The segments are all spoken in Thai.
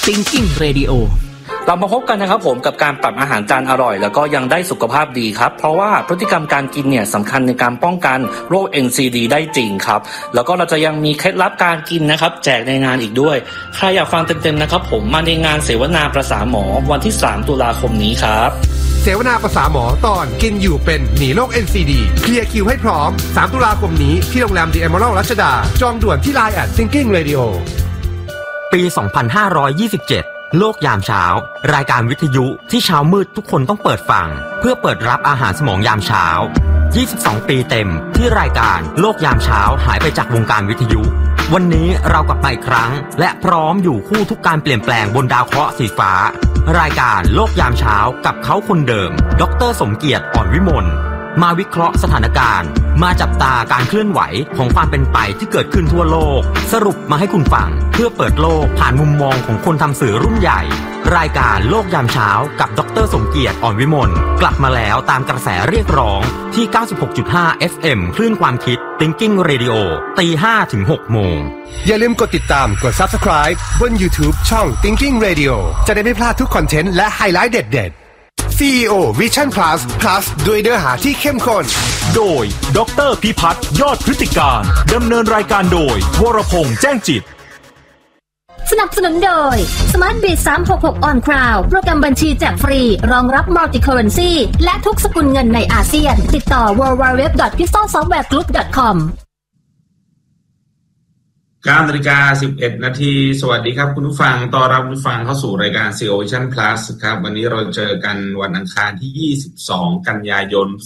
Thinking Radio เรามาพบกันนะครับผมกับการปรับอาหารจานอร่อยแล้วก็ยังได้สุขภาพดีครับเพราะว่าพฤติกรรมการกินเนี่ยสำคัญในการป้องกันโรค NCD ได้จริงครับแล้วก็เราจะยังมีเคล็ดลับการกินนะครับแจกในงานอีกด้วยใครอยากฟังเต็มๆนะครับผมมาในงานเสวนาประสาหมอวันที่3ตุลาคมนี้ครับเสวนาประสาหมอตอนกินอยู่เป็นหนีโรค NCD เคลียร์คิวให้พร้อม3ตุลาคมนี้ที่โรงแรม The Emerald รัชดาจองด่วนที่ LINE @Thinking Radio ปี 2527 โลกยามเช้ารายการวิทยุที่เช้ามืดทุกคนต้องเปิดฟังเพื่อเปิดรับอาหารสมองยามเช้า22 ปีเต็มที่รายการโลกยามเช้าหายไปจากวงการวิทยุวันนี้เรากลับมาอีกครั้งและพร้อมอยู่คู่ทุกการเปลี่ยนแปลงบนดาวเคราะห์สีฟ้ารายการโลกยามเช้ากับเขาคนเดิมดร.สมเกียรติอ่อนวิมลมาวิเคราะห์สถานการณ์มาจับตาการเคลื่อนไหวของความเป็นไปที่เกิดขึ้นทั่วโลกสรุปมาให้คุณฟังเพื่อเปิดโลกผ่านมุมมองของคนทำสื่อรุ่นใหญ่รายการโลกยามเช้ากับดร.สมเกียรติอ่อนวิมลกลับมาแล้วตามกระแสเรียกร้องที่ 96.5 FM คลื่นความคิด Thinking Radio 5:00 ถึง 6:00 น. อย่าลืมกดติดตามกด Subscribe บน YouTube ช่อง Thinking Radio จะได้ไม่พลาดทุกคอนเทนต์และไฮไลท์เด็ดๆCEO Vision Plus ด้วยเนื้อหาที่เข้มข้นโดยดร.พิพัฒน์ยอดพฤติการดำเนินรายการโดยวรพงษ์แจ้งจิตสนับสนุนโดย Smart Bit 366 On Cloud โปรแกรมบัญชีแจกฟรีรองรับ Multi Currency และทุกสกุลเงินในอาเซียนติดต่อ www.pistolsoftwaregroup.com 9:11 น.สวัสดีครับคุณผู้ฟังต้อนรับคุณผู้ฟังเข้าสู่รายการ CEO Vision Plus ครับวันนี้เราเจอกันวันอังคารที่22กันยายน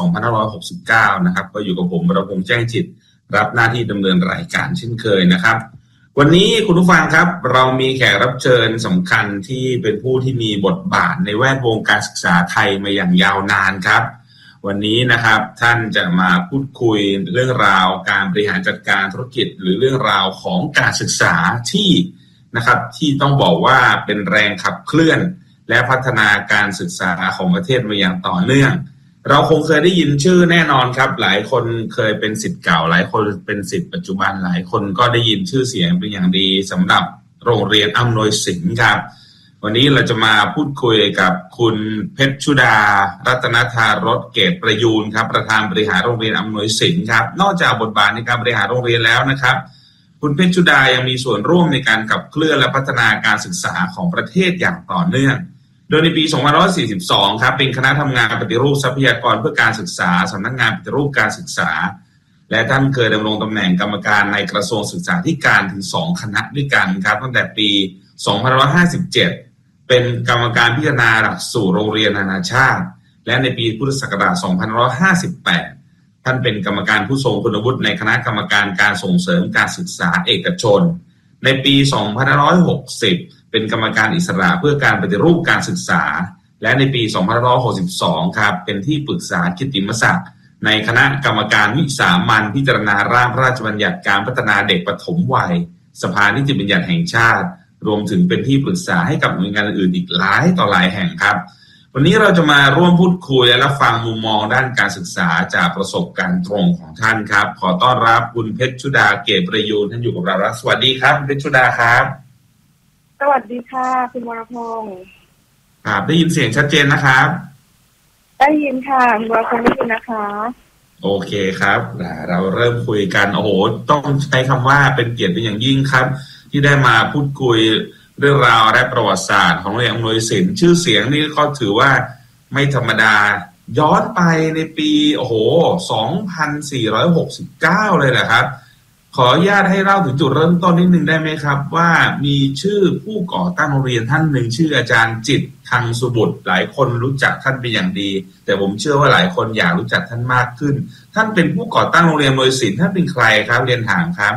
2569นะครับก็อยู่กับผมวรพงษ์แจ้งจิตรับหน้าที่ดำเนินรายการเช่นเคยนะครับวันนี้คุณผู้ฟังครับเรามีแขกรับเชิญสำคัญที่เป็นผู้ที่มีบทบาทในแวดวงการศึกษาไทยมาอย่างยาวนานครับวันนี้นะครับท่านจะมาพูดคุยเรื่องราวการบริหารจัดการธุรกิจหรือเรื่องราวของการศึกษาที่นะครับที่ต้องบอกว่าเป็นแรงขับเคลื่อนและพัฒนาการศึกษาของประเทศมาอย่างต่อเนื่องเราคงเคยได้ยินชื่อแน่นอนครับหลายคนเคยเป็นศิษย์เก่าหลายคนเป็นศิษย์ปัจจุบันหลายคนก็ได้ยินชื่อเสียงเป็นอย่างดีสำหรับโรงเรียนอำนวยสินครับวันนี้เราจะมาพูดคุยกับคุณเพชรชุดารัตนธารสเกตประยูนครับประธานบริหารโรงเรียนอำนวยสินครับนอกจากบทบาทในการบริหารโรงเรียนแล้วนะครับคุณเพชรชุดายังมีส่วนร่วมในการขับเคลื่อนและพัฒนาการศึกษาของประเทศอย่างต่อเนื่องโดยในปี2542ครับเป็นคณะทำงานปฏิรูปทรัพยากรเพื่อการศึกษาสำนักงานปฏิรูปการศึกษาและท่านเคยดำรงตำแหน่งกรรมการในกระทรวงศึกษาธิการถึง2คณะด้วยกันครับตั้งแต่ปี2557เป็นกรรมการพิจารณาหลักสูตรโรงเรียนนานาชาติและในปีพุทธศักราช2558ท่านเป็นกรรมการผู้ทรงคุณวุฒิในคณะกรรมการการส่งเสริมการศึกษาเอกชนในปี2560เป็นกรรมการอิสระเพื่อการปฏิรูปการศึกษาและในปี2562ครับเป็นที่ปรึกษากิตติมศักดิ์ในคณะกรรมการวิสามัญพิจารณาร่างพระราชบัญญัติการพัฒนาเด็กปฐมวัยสภานิติบัญญัติแห่งชาติรวมถึงเป็นที่ปรึกษาให้กับหน่วยงานอื่นอีกหลายต่อหลายแห่งครับวันนี้เราจะมาร่วมพูดคุยและรับฟังมุมมองด้านการศึกษาจากประสบการณ์ตรงของท่านครับขอต้อนรับคุณเพชรชุดาเกตประยูนท่านอยู่กับเราแล้วสวัสดีครับเพชรชุดาครับสวัสดีค่ะคุณวรพงษ์ครับได้ยินเสียงชัดเจนนะครับได้ยินค่ะคุณวรพงษ์ได้ยินนะคะโอเคครับเราเริ่มคุยกันโอ้โหต้องใช้คำว่าเป็นเกียรติเป็นอย่างยิ่งครับที่ได้มาพูดคุยเรื่องราวและประวัติศาสตร์ของโรงเรียนอำนวยสินชื่อเสียงนี่ก็ถือว่าไม่ธรรมดาย้อนไปในปีโอ้โห2469เลยนะครับขออนุญาตให้เล่าถึงจุดเริ่มต้นนิดนึงได้ไหมครับว่ามีชื่อผู้ก่อตั้งโรงเรียนท่านหนึ่งชื่ออาจารย์จิตรคังสุบุตรหลายคนรู้จักท่านเป็นอย่างดีแต่ผมเชื่อว่าหลายคนอยากรู้จักท่านมากขึ้นท่านเป็นผู้ก่อตั้งโรงเรียนอำนวยสินท่านเป็นใครครับเรียนถามครับ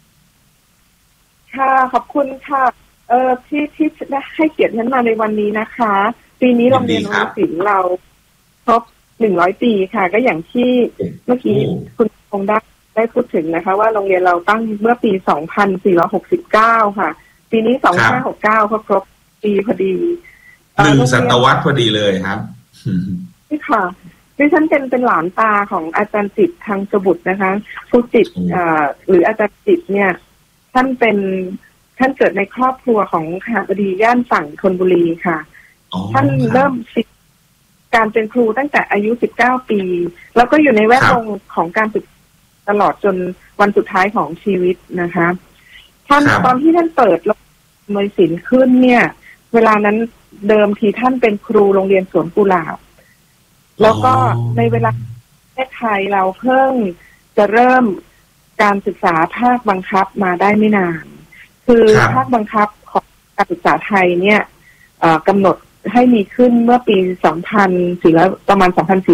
ค่ะขอบคุณค่ะที่ให้เกียรติฉันมาในวันนี้นะคะปีนี้โรงเรียนอำนวยสินเราครบ100 ปีค่ะก็อย่างที่เมื่อกี้คุณคงได้พูดถึงนะคะว่าโรงเรียนเราตั้งเมื่อปี2469ค่ะปีนี้2569ก็ครบปีพอดี 1 ศตวรรษพอดีเลยครับนี่ค่ะดิฉันเป็นหลานตาของอาจารย์จิตรคังสุบุตรนะคะครูจิตรหรืออาจารย์จิตรเนี่ยท่านเป็นท่านเกิดในครอบครัวของขหบดีย่านฝั่งธนบุรีค่ะท่านเริ่มการเป็นครูตั้งแต่อายุ19 ปีแล้วก็อยู่ในแวดวงของการศึกษาตลอดจนวันสุดท้ายของชีวิตนะคะท่านตอนที่ท่านเปิดโรงเรียนศิลป์ขึ้นเนี่ยเวลานั้นเดิมทีท่านเป็นครูโรงเรียนสวนกุหลาบแล้วก็ในเวลาประเทศไทยเราเพิ่งจะเริ่มการศึกษาภาคบังคับมาได้ไม่นานคือภาคบังคับของการศึกษาไทยเนี่ยกำหนดให้มีขึ้นเมื่อปีประมาณ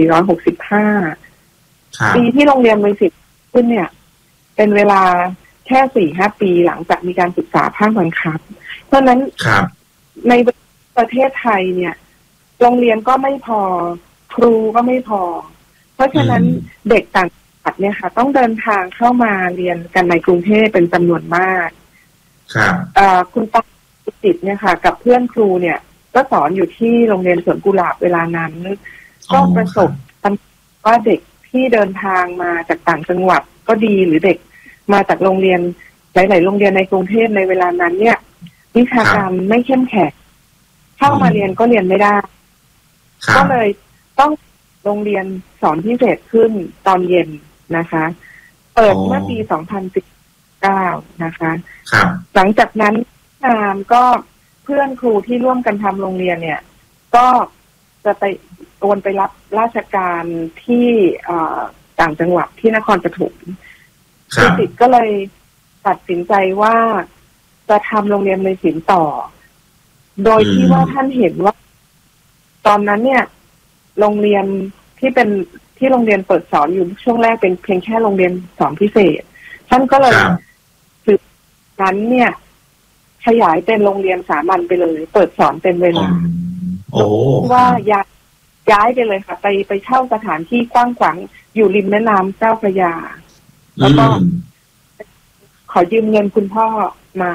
2465 ปีที่โรงเรียนมีสิทธิ์ขึ้นเนี่ยเป็นเวลาแค่ 4-5 ปีหลังจากมีการศึกษาภาคบังคับเพราะนั้นในประเทศไทยเนี่ยโรงเรียนก็ไม่พอครูก็ไม่พอเพราะฉะนั้นเด็กต่างจังหวัดเนี่ยค่ะต้องเดินทางเข้ามาเรียนกันในกรุงเทพเป็นจำนวนมากคุณตาจิตเนี่ยค่ะกับเพื่อนครูเนี่ยก็สอนอยู่ที่โรงเรียนสวนกุหลาบเวลานั้นก็ประสบว่าเด็กที่เดินทางมาจากต่างจังหวัดก็ดีหรือเด็กมาจากโรงเรียนหลายๆโรงเรียนในกรุงเทพในเวลานั้นเนี่ยวิชาการไม่เข้มแข็งเข้ามาเรียนก็เรียนไม่ได้ก็เลยต้องโรงเรียนสอนพิเศษขึ้นตอนเย็นนะคะเปิดเมื่อปี 2019 นะคะหลังจากนั้นก็เพื่อนครูที่ร่วมกันทำโรงเรียนเนี่ยก็จะไปโอนไปรับราชการที่ต่างจังหวัดที่นครปฐมคือติดก็เลยตัดสินใจว่าจะทำโรงเรียนในศิลป์ต่อโดยที่ว่าท่านเห็นว่าตอนนั้นเนี่ยโรงเรียนที่โรงเรียนเปิดสอนอยู่ช่วงแรกเป็นเพียงแค่โรงเรียนสอนพิเศษท่านก็เลยคือนั้นเนี่ยขยายเป็นโรงเรียนสามัญไปเลยเปิดสอนเป็นเวลาว่าย้ายไปเลยค่ะไปเช่าสถานที่กว้างขวางอยู่ริมแม่น้ำเจ้าพระยาแล้วก็ขอยืมเงินคุณพ่อมา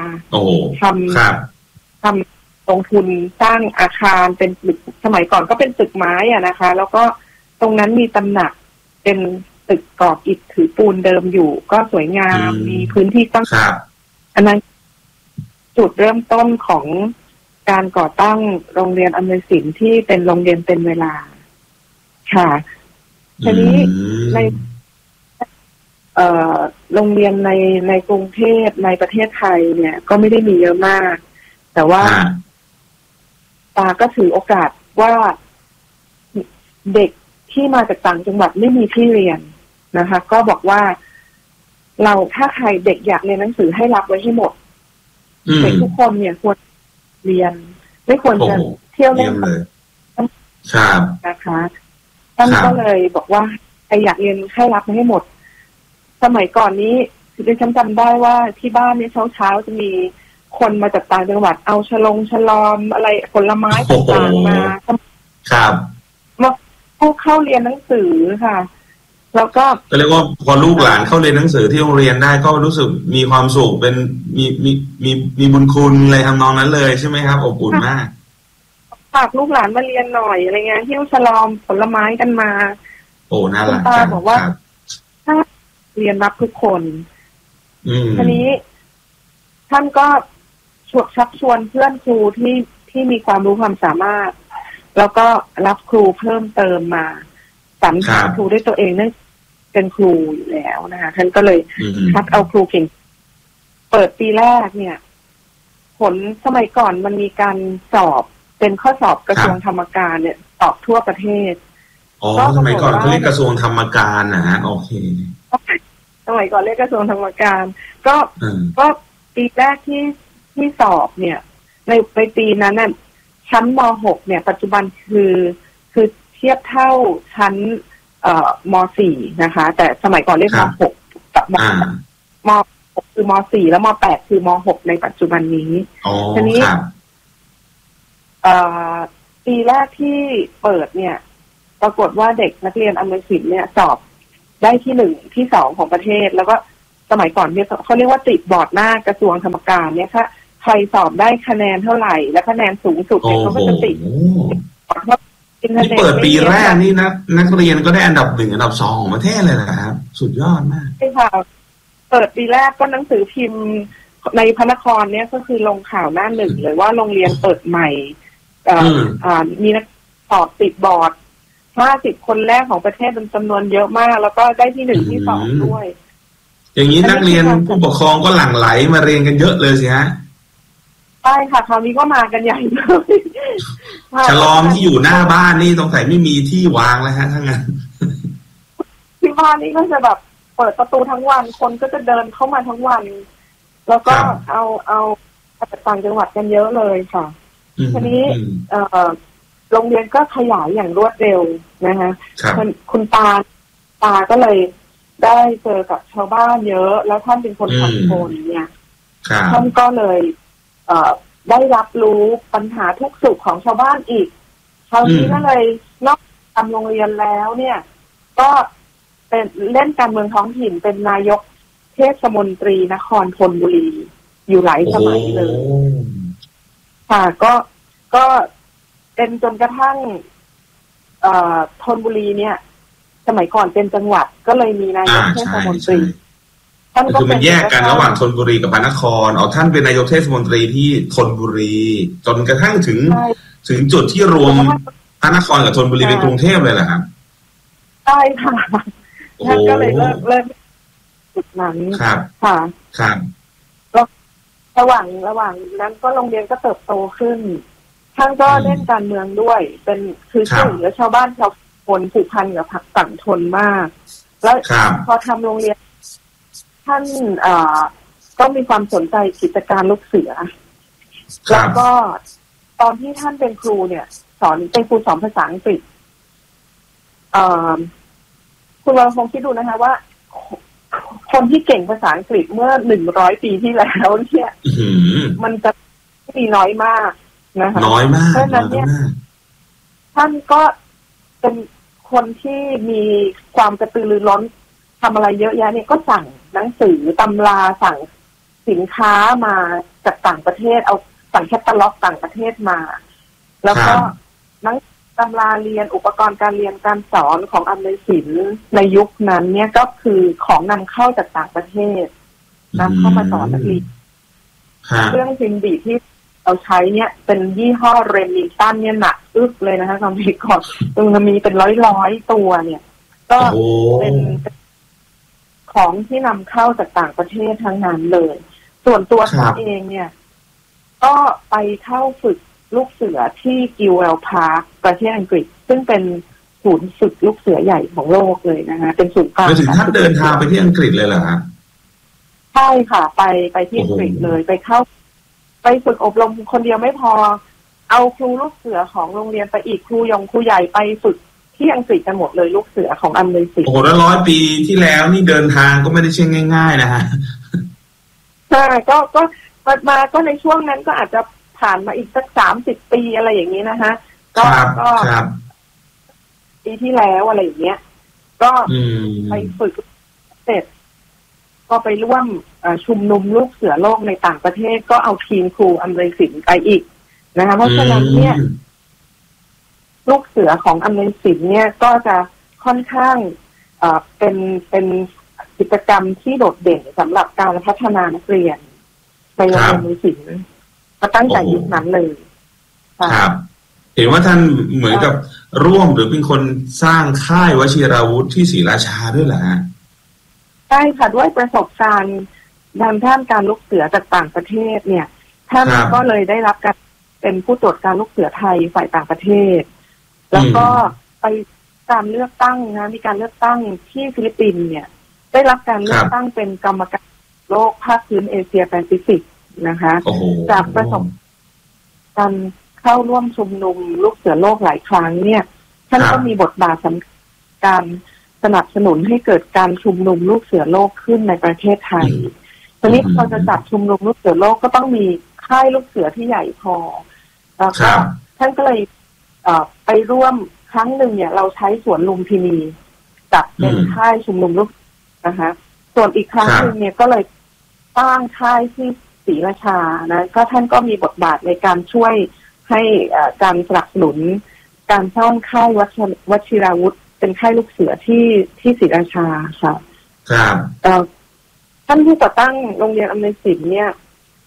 ทำลงทุนสร้างอาคารเป็นตึกสมัยก่อนก็เป็นตึกไม้อะนะคะแล้วก็ตรงนั้นมีตำหนักเป็นตึกก่ออิฐถือปูนเดิมอยู่ก็สวยงามมีพื้นที่กว้างอันนั้นจุดเริ่มต้นของการก่อตั้งโรงเรียนอำนวยศิลป์ที่เป็นโรงเรียนเป็นเวลาค่ะทีนี้ในโรงเรียนในกรุงเทพในประเทศไทยเนี่ยก็ไม่ได้มีเยอะมากแต่ว่าตาก็ถือโอกาสว่าเด็กที่มาจากต่างจังหวัดไม่มีที่เรียนนะคะก็บอกว่าถ้าใครเด็กอยากเรียนหนังสือให้รับไว้ให้หมดเด็กทุกคนเนี่ยควรเรียนไม่ควรจะเที่ยวเล่นนะคะท่านก็เลยบอกว่าใครอยากเรียนให้รับให้หมดสมัยก่อนนี้ดิฉันจำได้ว่าที่บ้านเนี่ยเช้าจะมีคนมาจากต่างจังหวัดเอาฉลอมอะไรผลไม้ต่างๆมาผู้เข้าเรียนหนังสือค่ะแล้วก็เรียกว่าพอลูกหลานเข้าเรียนหนังสือที่โรงเรียนได้ก็รู้สึกมีความสุขเป็นมีบุญคุณอะไรทำนองนั้นเลยใช่ไหมครับอบอุ่นมากฝากลูกหลานมาเรียนหน่อยอะไรเงี้ยหิ้วฉลอมผลไม้กันมาโอ้น่ารักจังบอกว่าถ้าเรียนรับทุกคนทีนี้ท่านก็ชักชวนเพื่อนครูที่มีความรู้ความสามารถแล้วก็รับครูเพิ่มเติมมาสรรหาครูด้วยตัวเองนั่นเป็นครูอยู่แล้วนะคะท่านก็เลยคัดเอาครูเก่งเปิดปีแรกเนี่ยผลสมัยก่อนมันมีการสอบเป็นข้อสอบกระทรวงธรรมการเนี่ยสอบทั่วประเทศสมัยก่อนเขาเรียกกระทรวงธรรมการนะฮะโอเคสมัยก่อนเรียกกระทรวงธรรมการก็ปีแรกที่สอบเนี่ยในปีนั้นน่ะชั้นม.6 เนี่ยปัจจุบันคือเทียบเท่าชั้นม.4 นะคะแต่สมัยก่อนเรียกม.6 กับม.6 คือม.4 แล้วม.8 คือม.6 ในปัจจุบันนี้ทีนี้ปีแรกที่เปิดเนี่ยปรากฏว่าเด็กนักเรียนอำนวยศิลป์เนี่ยสอบได้ที่1ที่2ของประเทศแล้วก็สมัยก่อนเนี่ยเขาเรียกว่าติดบอร์ดหน้ากระทรวงธรรมการเนี่ยค่ะใครสอบได้คะแนนเท่าไหร่และคะแนนสูงสุดเนี่ยเขาก็จะติดที่เปิดปีแรกนี่นักเรียนก็ได้อันดับ1อันดับ2ของประเทศเลยนะครับสุดยอดมากใช่ค่ะเปิดปีแรกก็หนังสือพิมพ์ในพระนครเนี่ยก็คือลงข่าวหน้าหนึ่งเลยว่าโรงเรียนเปิดใหม่มีนักสอบติดบอร์ด50 คนแรกของประเทศเป็นจำนวนเยอะมากแล้วก็ได้ที่ 1 ที่ 2ด้วยอย่างนี้นักเรียนผู้ปกครองก็หลั่งไหลมาเรียนกันเยอะเลยสิฮะใช่ค่ะคราวนี้ก็มากันใหญ่เลยฉลองที่อยู่หน้าบ้านนี่สงสัยไม่มีที่วางแล้วฮะทั้งนั้นที่บ้านนี่ก็จะแบบเปิดประตูทั้งวันคนก็จะเดินเข้ามาทั้งวันแล้วก็เอาต่างจังหวัดกันเยอะเลยค่ะทีนี้โรงเรียนก็ขยายอย่างรวดเร็วนะคะคุณตาก็เลยได้เจอกับชาวบ้านเยอะแล้วท่านเป็นคนคอนโทรลเนี่ยท่านก็เลยได้รับรู้ปัญหาทุกสุขของชาวบ้านอีกคราวนี้ก็เลยนอกจากทำโรงเรียนแล้วเนี่ยก็เป็นเล่นการเมืองท้องถิ่นเป็นนายกเทศมนตรีนครธนบุรีอยู่หลายสมัยเลยค่ะก็เป็นจนกระทั่งธนบุรีเนี่ยสมัยก่อนเป็นจังหวัดก็เลยมีนายกเทศมนตรีท่านก็เป็นแยกกันระหว่างธนบุรีกับพระนครท่านเป็นนายกเทศมนตรีที่ธนบุรีจนกระทั่งถึงจุดที่รวมพระนครกับธนบุรีเป็นกรุงเทพเลยเหรอครับใช่ค่ะท่านก็เลยเลิกจุดนั้นค่ะครับแล้วระหว่างนั้นก็โรงเรียนก็เติบโตขึ้นท่านก็เล่นการเมืองด้วยเป็นคือช่วยเหลือชาวบ้านชาวคนผูกพันกับฝั่งทนมากแล้วพอทำโรงเรียนท่านก็มีความสนใจกิจการลูกเสือแล้วก็ตอนที่ท่านเป็นครูเนี่ยเป็นครูสอนภาษาอังกฤษคุณวรพงษ์คิดดูนะคะว่าคนที่เก่งภาษาอังกฤษเมื่อ100 ปีที่แล้วเนี่ยมันจะมีน้อยมากนะคะน้อยมากเพราะฉะนั้นเนี่ยท่านก็เป็นคนที่มีความกระตือรือร้นทำอะไรเยอะแยะเนี่ยก็สั่งหนังสือตำราสั่งสินค้ามาจากต่างประเทศเอาสั่งแคตตาล็อกต่างประเทศมาแล้วก็หนังตำราเรียนอุปกรณ์การเรียนการสอนของอำนวยศิลป์ในยุคนั้นเนี่ยก็คือของนำเข้าจากต่างประเทศนำเข้ามาสอนนักเรียนเรื่องซิมดีที่เราใช้เนี่ยเป็นยี่ห้อเรมิงตันเนี่ยหนักอึกเลยนะคะความผิดก่อนมีเป็นร้อยตัวเนี่ยก็เป็นของที่นำเข้าจากต่างประเทศทั้งนั้นเลยส่วนตัวท่านเองเนี่ยก็ไปเข้าฝึกลูกเสือที่กิลเวลพาร์คประเทศอังกฤษซึ่งเป็นศูนย์ฝึกลูกเสือใหญ่ของโลกเลยนะคะเป็นศูนย์กลางไปถึงท่านเดินทางไปที่อังกฤษเลยเหรอฮะใช่ค่ะไปที่อังกฤษเลยไปฝึกอบรมคนเดียวไม่พอเอาครูลูกเสือของโรงเรียนไปอีกครูใหญ่ไปฝึกที่อังกฤษกันหมดเลยลูกเสือของอเมริกาโอ้โหแล้ว100 ปีที่แล้วนี่เดินทางก็ไม่ได้ใช่ง่ายๆนะฮะใช่ก็มาก็ในช่วงนั้นก็อาจจะผ่านมาอีกสัก30 ปีอะไรอย่างนี้นะคะก็ปีที่แล้วอะไรอย่างเงี้ยก็ไปฝึกเสร็จก็ไปร่วมชุมนุมลูกเสือโลกในต่างประเทศก็เอาทีมครูอเมริกันไปอีกนะคะเพราะฉะนั้นเนี่ยลูกเสือของอเมริกันเนี่ยก็จะค่อนข้างเป็นกิจกรรมที่โดดเด่นสำหรับการพัฒนานักเรียนในโรงเรียนอเมริกันมาตั้งแต่ยุคนั้นเลยครับเห็นว่าท่านเหมือนกับร่วมหรือเป็นคนสร้างค่ายวชิราวุธที่ศรีราชาด้วยเหรอฮะใช่ค่ะด้วยประสบการณ์ด้านการลูกเสือจากต่างประเทศเนี่ยท่านก็เลยได้รับการเป็นผู้ตรวจการลูกเสือไทยฝ่ายต่างประเทศแล้วก็ไปการเลือกตั้งนะมีการเลือกตั้งที่ฟิลิปปินส์เนี่ยได้รับการเลือกตั้งเป็นกรรมการโลกภาคพื้นเอเชียแปซิฟิกนะคะจากประสบการเข้าร่วมชุมนุมลูกเสือโลกหลายครั้งเนี่ยท่านก็มีบทบาทสำคัญการสนับสนุนให้เกิดการชุมนุมลูกเสือโลกขึ้นในประเทศไทยทีนี้พอจะจัดชุมนุมลูกเสือโลกก็ต้องมีค่ายลูกเสือที่ใหญ่พอแล้วก็ท่านก็เลยไปร่วมครั้งหนึ่งเนี่ยเราใช้สวนลุมพินีจัดเป็นค่ายชุมนุมลูกนะคะส่วนอีกครั้งหนึ่งเนี่ยก็เลยตั้งค่ายที่ศรีราชานะก็ท่านก็มีบทบาทในการช่วยให้การสนับสนุนการสร้างค่ายวชิราวุธเป็นค่ายลูกเสือที่ศรีราชาค่ะครับท่านผู้ก่อตั้งโรงเรียนอเมริกันเนี่ย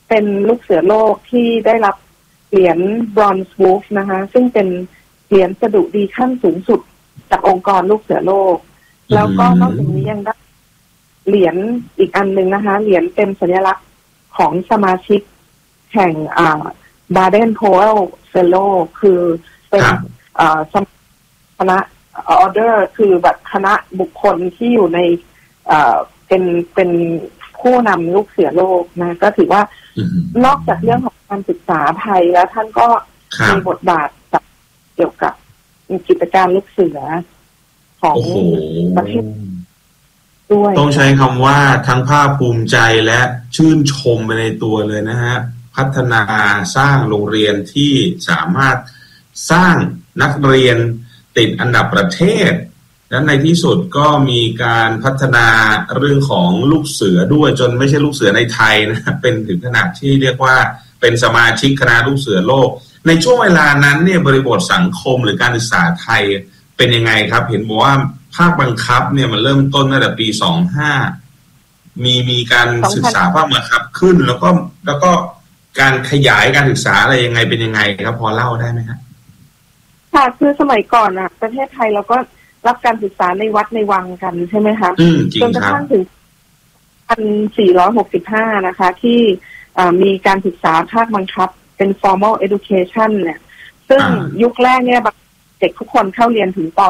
เป็นลูกเสือโลกที่ได้รับเหรียญ Bronze Wolf นะคะซึ่งเป็นเหรียญสดุดีขั้นสูงสุดจากองค์กรลูกเสือโลกแล้วก็นอกจากนี้ยังได้เหรียญอีกอันหนึ่งนะคะเหรียญเป็นสัญลักษณ์ของสมาชิกแห่งBaden Powell Fellow คือเป็นคณะorder คือแบบคณะบุคคลที่อยู่ในเป็นผู้นำลูกเสือโลกนะก็ถือว่านอกจากเรื่องของการศึกษาไทยแล้วท่านก็มีบทบาทเกี่ยวกับกิจการลูกเสือของประเทศด้วยต้องใช้คำว่าทั้งภาคภูมิใจและชื่นชมไปในตัวเลยนะฮะพัฒนาสร้างโรงเรียนที่สามารถสร้างนักเรียนติดอันดับประเทศและในที่สุดก็มีการพัฒนาเรื่องของลูกเสือด้วยจนไม่ใช่ลูกเสือในไทยนะเป็นถึงขนาดที่เรียกว่าเป็นสมาชิกคณะลูกเสือโลกในช่วงเวลานั้นเนี่ยบริบทสังคมหรือการศึกษาไทยเป็นยังไงครับเห็นบอกว่าภาคบังคับเนี่ยมันเริ่มต้นตั้งแต่ปี25มีการศึกษาภาคบังคับขึ้นแล้วก็การขยายการศึกษาอะไรยังไงเป็นยังไงครับพอเล่าได้ไหมครับค่ะคือสมัยก่อนอ่ะประเทศไทยเราก็รับการศึกษาในวัดในวังกันใช่ไหมคะจนกระทั่งถึง1465นะคะที่มีการศึกษาภาคบังคับเป็น formal education เนี่ยซึ่งยุคแรกเนี่ยเด็กทุกคนเข้าเรียนถึงป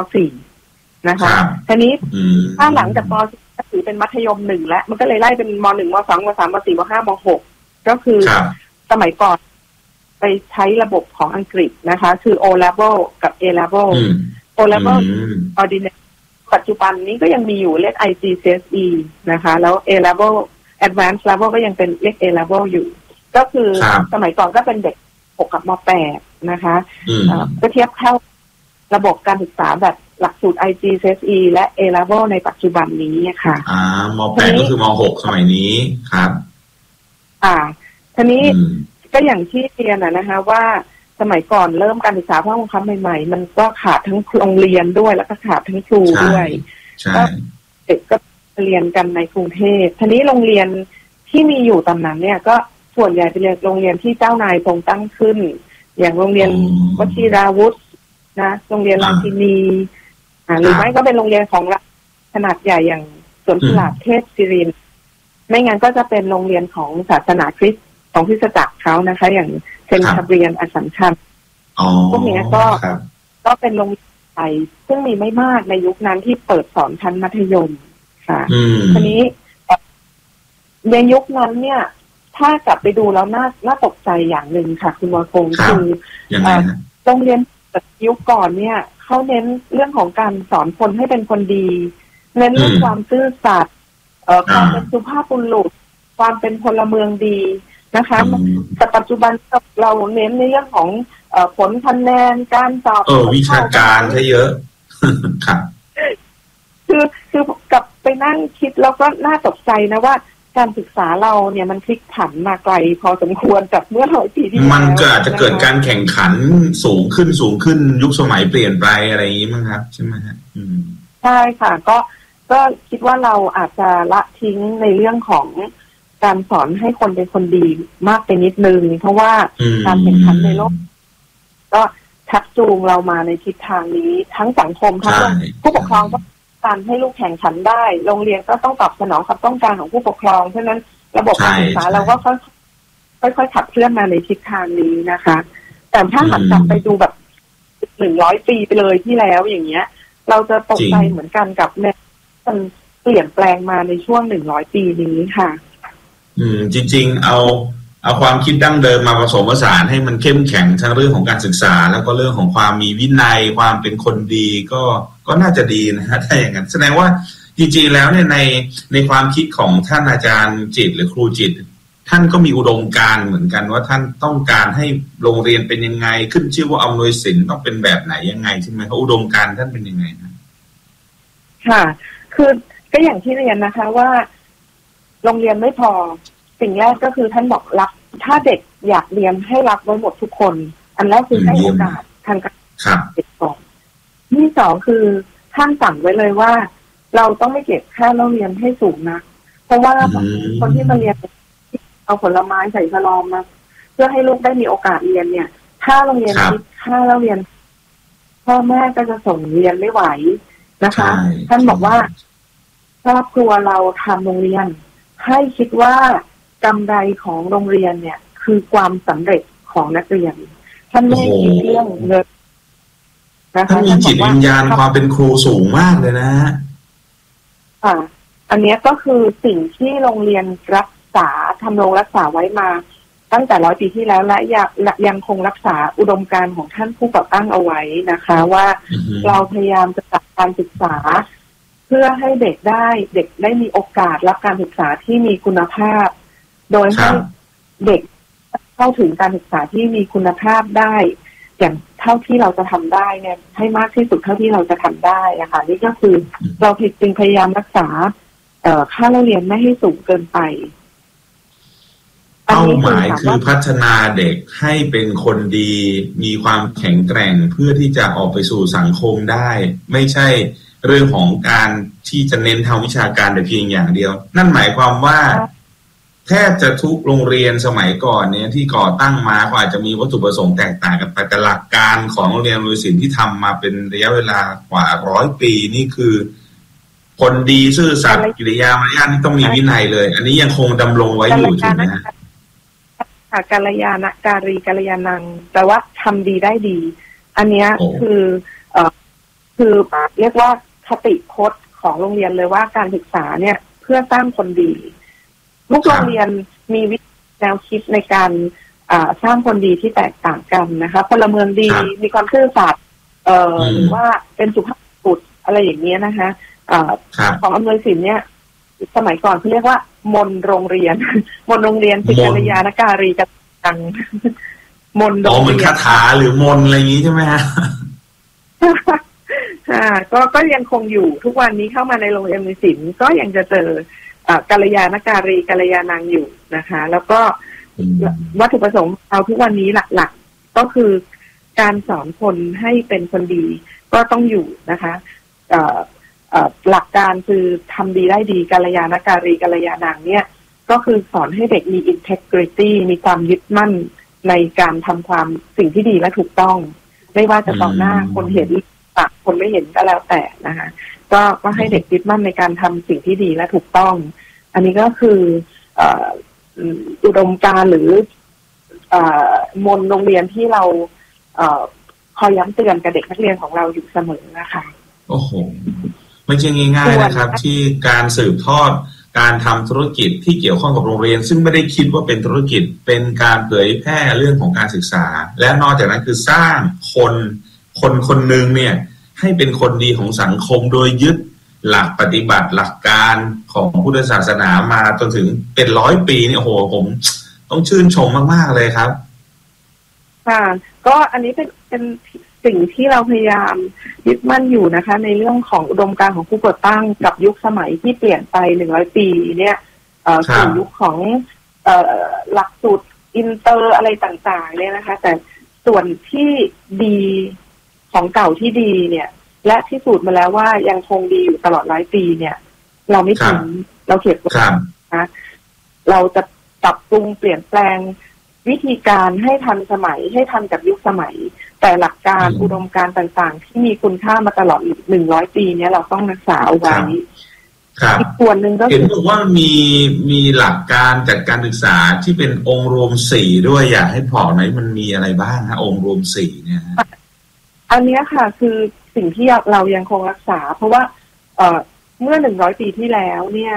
.4 นะคะทีนี้ถ้าหลังจากป .4 ก็ถือเป็นมัธยม1แล้วมันก็เลยไล่เป็นม .1 ม .2 ม .3 ม .4 ม .5 ม .6 ก็คือสมัยก่อนไปใช้ระบบของอังกฤษนะคะคือ O level กับ A level O level ordinary ปัจจุบันนี้ก็ยังมีอยู่เรียก IGCSE นะคะแล้ว A level advanced level ก็ยังเป็นเรียก A level อยู่ก็คือสมัยก่อนก็เป็นเด็ก6กับม .8 นะคะก็เทียบเท่าระบบการศึกษาแบบหลักสูตร IGCSE และ A level ในปัจจุบันนี้ค่ะม .8 ก็คือม .6 สมัยนี้ครับทีนี้ก็อย่างที่เรียนนะคะว่าสมัยก่อนเริ่มการศึกษาภาคบังคับใหม่ๆมันก็ขาดทั้งโรงเรียนด้วยแล้วก็ขาดทั้งครูด้วยก็เด็กก็เรียนกันในกรุงเทพทีนี้โรงเรียนที่มีอยู่ตอนนั้นเนี่ยก็ส่วนใหญ่เป็นโรงเรียนที่เจ้านายทรงตั้งขึ้นอย่างโรงเรียนวชิราวุธนะโรงเรียนราชินีหรือไม่ก็เป็นโรงเรียนของขนาดใหญ่อย่างสวนกุหลาบเทพศิรินทร์ไม่งั้นก็จะเป็นโรงเรียนของศาสนาคริสต์ของคริสตจักรเขานะคะอย่างเซนต์คาเบรียนอัสสัมชัญพวกนี้ก็เป็นโรงเรียนไทยซึ่งมีไม่มากในยุคนั้นที่เปิดสอนชั้นมัธยมค่ะทีนี้ในยุคนั้นเนี่ยถ้ากลับไปดูแล้วน่าตกใจอย่างหนึ่งค่ะคุณวรพงศ์คือโรงเรียนยุคก่อนเนี่ยเขาเน้นเรื่องของการสอนคนให้เป็นคนดีเน้นเรื่องความซื่อสัตย์ความเป็นสุภาพบุรุษความเป็นพลเมืองดีนะคะแต่ปัจจุบันเราเน้นในเรื่องของผลคะแนนการสอบวิชาการใช่เยอะครับคือกลับไปนั่งคิดแล้วก็น่าตกใจนะว่าการศึกษาเราเนี่ยมันพลิกผันมาไกลพอสมควรจากเมื่อ100 ปีที่แล้วมันก็อาจจะเกิดการแข่งขันสูงขึ้นยุคสมัยเปลี่ยนไปอะไรอย่างนี้มั้งครับใช่ไหมฮะใช่ค่ะก็คิดว่าเราอาจจะละทิ้งในเรื่องของการสอนให้คนเป็นคนดีมากไปนิดนึงเพราะว่าการแข่งขันในโลกก็ชักจูงเรามาในทิศทางนี้ทั้งสังคมทั้งผู้ปกครองก็การให้ลูกแข่งขันได้โรงเรียนก็ต้องตอบสนองความต้องการของผู้ปกครองเพราะนั้นระบบการศึกษาเราก็ค่อยๆขับเคลื่อนมาในทิศทางนี้นะคะแต่ถ้าหันกลับไปดูแบบ100 ปีไปเลยที่แล้วอย่างเงี้ยเราจะตกใจเหมือนกันกับเนี่ยมันเปลี่ยนแปลงมาในช่วง100 ปีนี้ค่ะจริงๆเอาความคิดดั้งเดิมมาผสมผสานให้มันเข้มแข็งทั้งเรื่องของการศึกษาแล้วก็เรื่องของความมีวินัยความเป็นคนดีก็น่าจะดีนะฮะถ้าอย่างนั้นแสดงว่าจริงๆแล้วเนี่ยในความคิดของท่านอาจารย์จิตหรือครูจิตท่านก็มีอุดมการณ์เหมือนกันว่าท่านต้องการให้โรงเรียนเป็นยังไงขึ้นชื่อว่าอำนวยศิลป์ต้องเป็นแบบไหนยังไงใช่ไหมเขาอุดมการณ์ท่านเป็นยังไงค่ะคือก็อย่างที่เรียนนะคะว่าโรงเรียนไม่พอสิ่งแรกก็คือท่านบอกรับถ้าเด็กอยากเรียนให้รับไว้หมดทุกคนอันแรกคือให้โอกาสทางการเด็กก่อนที่สองคือท่านสั่งไว้เลยว่าเราต้องไม่เก็บค่าเล่าเรียนให้สูงนะเพราะว่าคนที่มาเรียนเอาผลไม้ใส่ฉลอมมาเพื่อให้ลูกได้มีโอกาสเรียนเนี่ยถ้าโรงเรียนคิดค่าแล้วเรียนพ่อแม่ก็จะส่งเรียนไม่ไหวนะคะท่านบอกว่าครอบครัวเราทำโรงเรียนให้คิดว่ากำไรของโรงเรียนเนี่ยคือความสำเร็จของนักเรียนท่านไม่คิดเรื่องเงินนะคะท่านมีจิตวิญญาณความเป็นครูสูงมากเลยนะอันนี้ก็คือสิ่งที่โรงเรียนรักษาทำรงรักษาไว้มาตั้งแต่100 ปีที่แล้วและยังคงรักษาอุดมการณ์ของท่านผู้ก่อตั้งเอาไว้นะคะว่าเราพยายามจะจัดการศึกษาเพื่อให้เด็กได้มีโอกาสรับการศึกษาที่มีคุณภาพโดยให้เด็กเข้าถึงการศึกษาที่มีคุณภาพได้อย่างเท่าที่เราจะทำได้เนี่ยให้มากที่สุดเท่าที่เราจะทำได้นะคะนี่ก็คือเราจึงพยายามรักษาค่าเรียนไม่ให้สูงเกินไปเป้าหมายคือพัฒนาเด็กให้เป็นคนดีมีความแข็งแกร่งเพื่อที่จะออกไปสู่สังคมได้ไม่ใช่เรื่องของการที่จะเน้นทางวิชาการแต่เพียงอย่างเดียวนั่นหมายความว่าแทบจะทุกโรงเรียนสมัยก่อนเนี่ยที่ก่อตั้งมาก็อาจจะมีวัตถุประสงค์แตกต่างกันไปแต่หลักการของโรงเรียนศิลป์ที่ทำมาเป็นระยะเวลากว่า100 ปีนี่คือคนดีซื่อสัตย์กิริยามารยาทนี่ต้องมีวินัยเลยอันนี้ยังคงดำรงไว้อยู่ถูกไหมฮะกัลยาณการีกัลยาณังแต่ว่าทำดีได้ดีอันนี้คือเรียกว่าคติพจน์ของโรงเรียนเลยว่าการศึกษาเนี่ยเพื่อสร้างคนดีทุกโรงเรียนมีวิธีแนวคิดในการสร้างคนดีที่แตกต่างกันนะคะพลเมืองดีมีความซื่อสัตย์หรือว่าเป็นสุภาพบุรุษอะไรอย่างนี้นะคะของอำนวยสินเนี่ยสมัยก่อนเขาเรียกว่ามนโรงเรียนมนโรงเรียนศิกัลยาณการีกันมนโรงเรียนเหมือนคาถาหรือมนอะไรอย่างนี้ใช่ไหมฮะก็ยังคงอยู่ทุกวันนี้เข้ามาในโรงเรียนศิลป์ก็ยังจะเจอกัลยาณการีกัลยาณังอยู่นะคะแล้วก็วัตถุประสงค์เราทุกวันนี้หลักๆก็คือการสอนคนให้เป็นคนดีก็ต้องอยู่นะคะหลักการคือทำดีได้ดีกัลยาณการีกัลยาณังเนี่ยก็คือสอนให้เด็กมี integrity มีความยึดมั่นในการทำความสิ่งที่ดีและถูกต้องไม่ว่าจะต่อหน้าคนเห็นคนไม่เห็นก็แล้วแต่นะคะก็ให้เด็กยึดมั่นในการทำสิ่งที่ดีและถูกต้องอันนี้ก็คืออุดมการณ์หรือมนโรงเรียนที่เราคอยย้ำเตือนกับเด็กนักเรียนของเราอยู่เสมอนะคะโอ้โหไม่ใช่ง่ายๆนะครับที่การสืบทอดการทำธุรกิจที่เกี่ยวข้องกับโรงเรียนซึ่งไม่ได้คิดว่าเป็นธุรกิจเป็นการเผยแพร่เรื่องของการศึกษาและนอกจากนั้นคือสร้างคนหนึ่งเนี่ยให้เป็นคนดีของสังคมโดยยึดหลักปฏิบัติหลักการของพุทธศาสนามาจนถึงเป็น100 ปีเนี่ยโอ้โหผมต้องชื่นชมมากๆเลยครับค่ะก็อันนี้เป็นสิ่งที่เราพยายามยึดมั่นอยู่นะคะในเรื่องของอุดมการณ์ของผู้ก่อตั้งกับยุคสมัยที่เปลี่ยนไป100 ปีเนี่ยสู่ยุคของหลักสูตรอินเตอร์อะไรต่างๆเนี่ยนะคะแต่ส่วนที่ดีของเก่าที่ดีเนี่ยและพิสูจน์มาแล้วว่ายังคงดีอยู่ตลอด100 ปีเนี่ยเราไม่ทิ้งเราเก็บไว้นะเราจะปรับปรุงเปลี่ยนแปลงวิธีการให้ทันสมัยให้ทันกับยุคสมัยแต่หลักการอุดมการณ์ต่างๆที่มีคุณค่ามาตลอด100 ปีเนี่ยเราต้องรักษาเอาไว้อีกส่วนหนึ่งก็เห็นบอกว่ามีหลักการจัดการศึกษาที่เป็นองค์รวม4ด้วยอยากให้บอกหน่อยมันมีอะไรบ้างฮะองค์รวม4เนี่ยอันนี้ค่ะคือสิ่งที่เรายังคงรักษาเพราะว่าเมื่อ100 ปีที่แล้วเนี่ย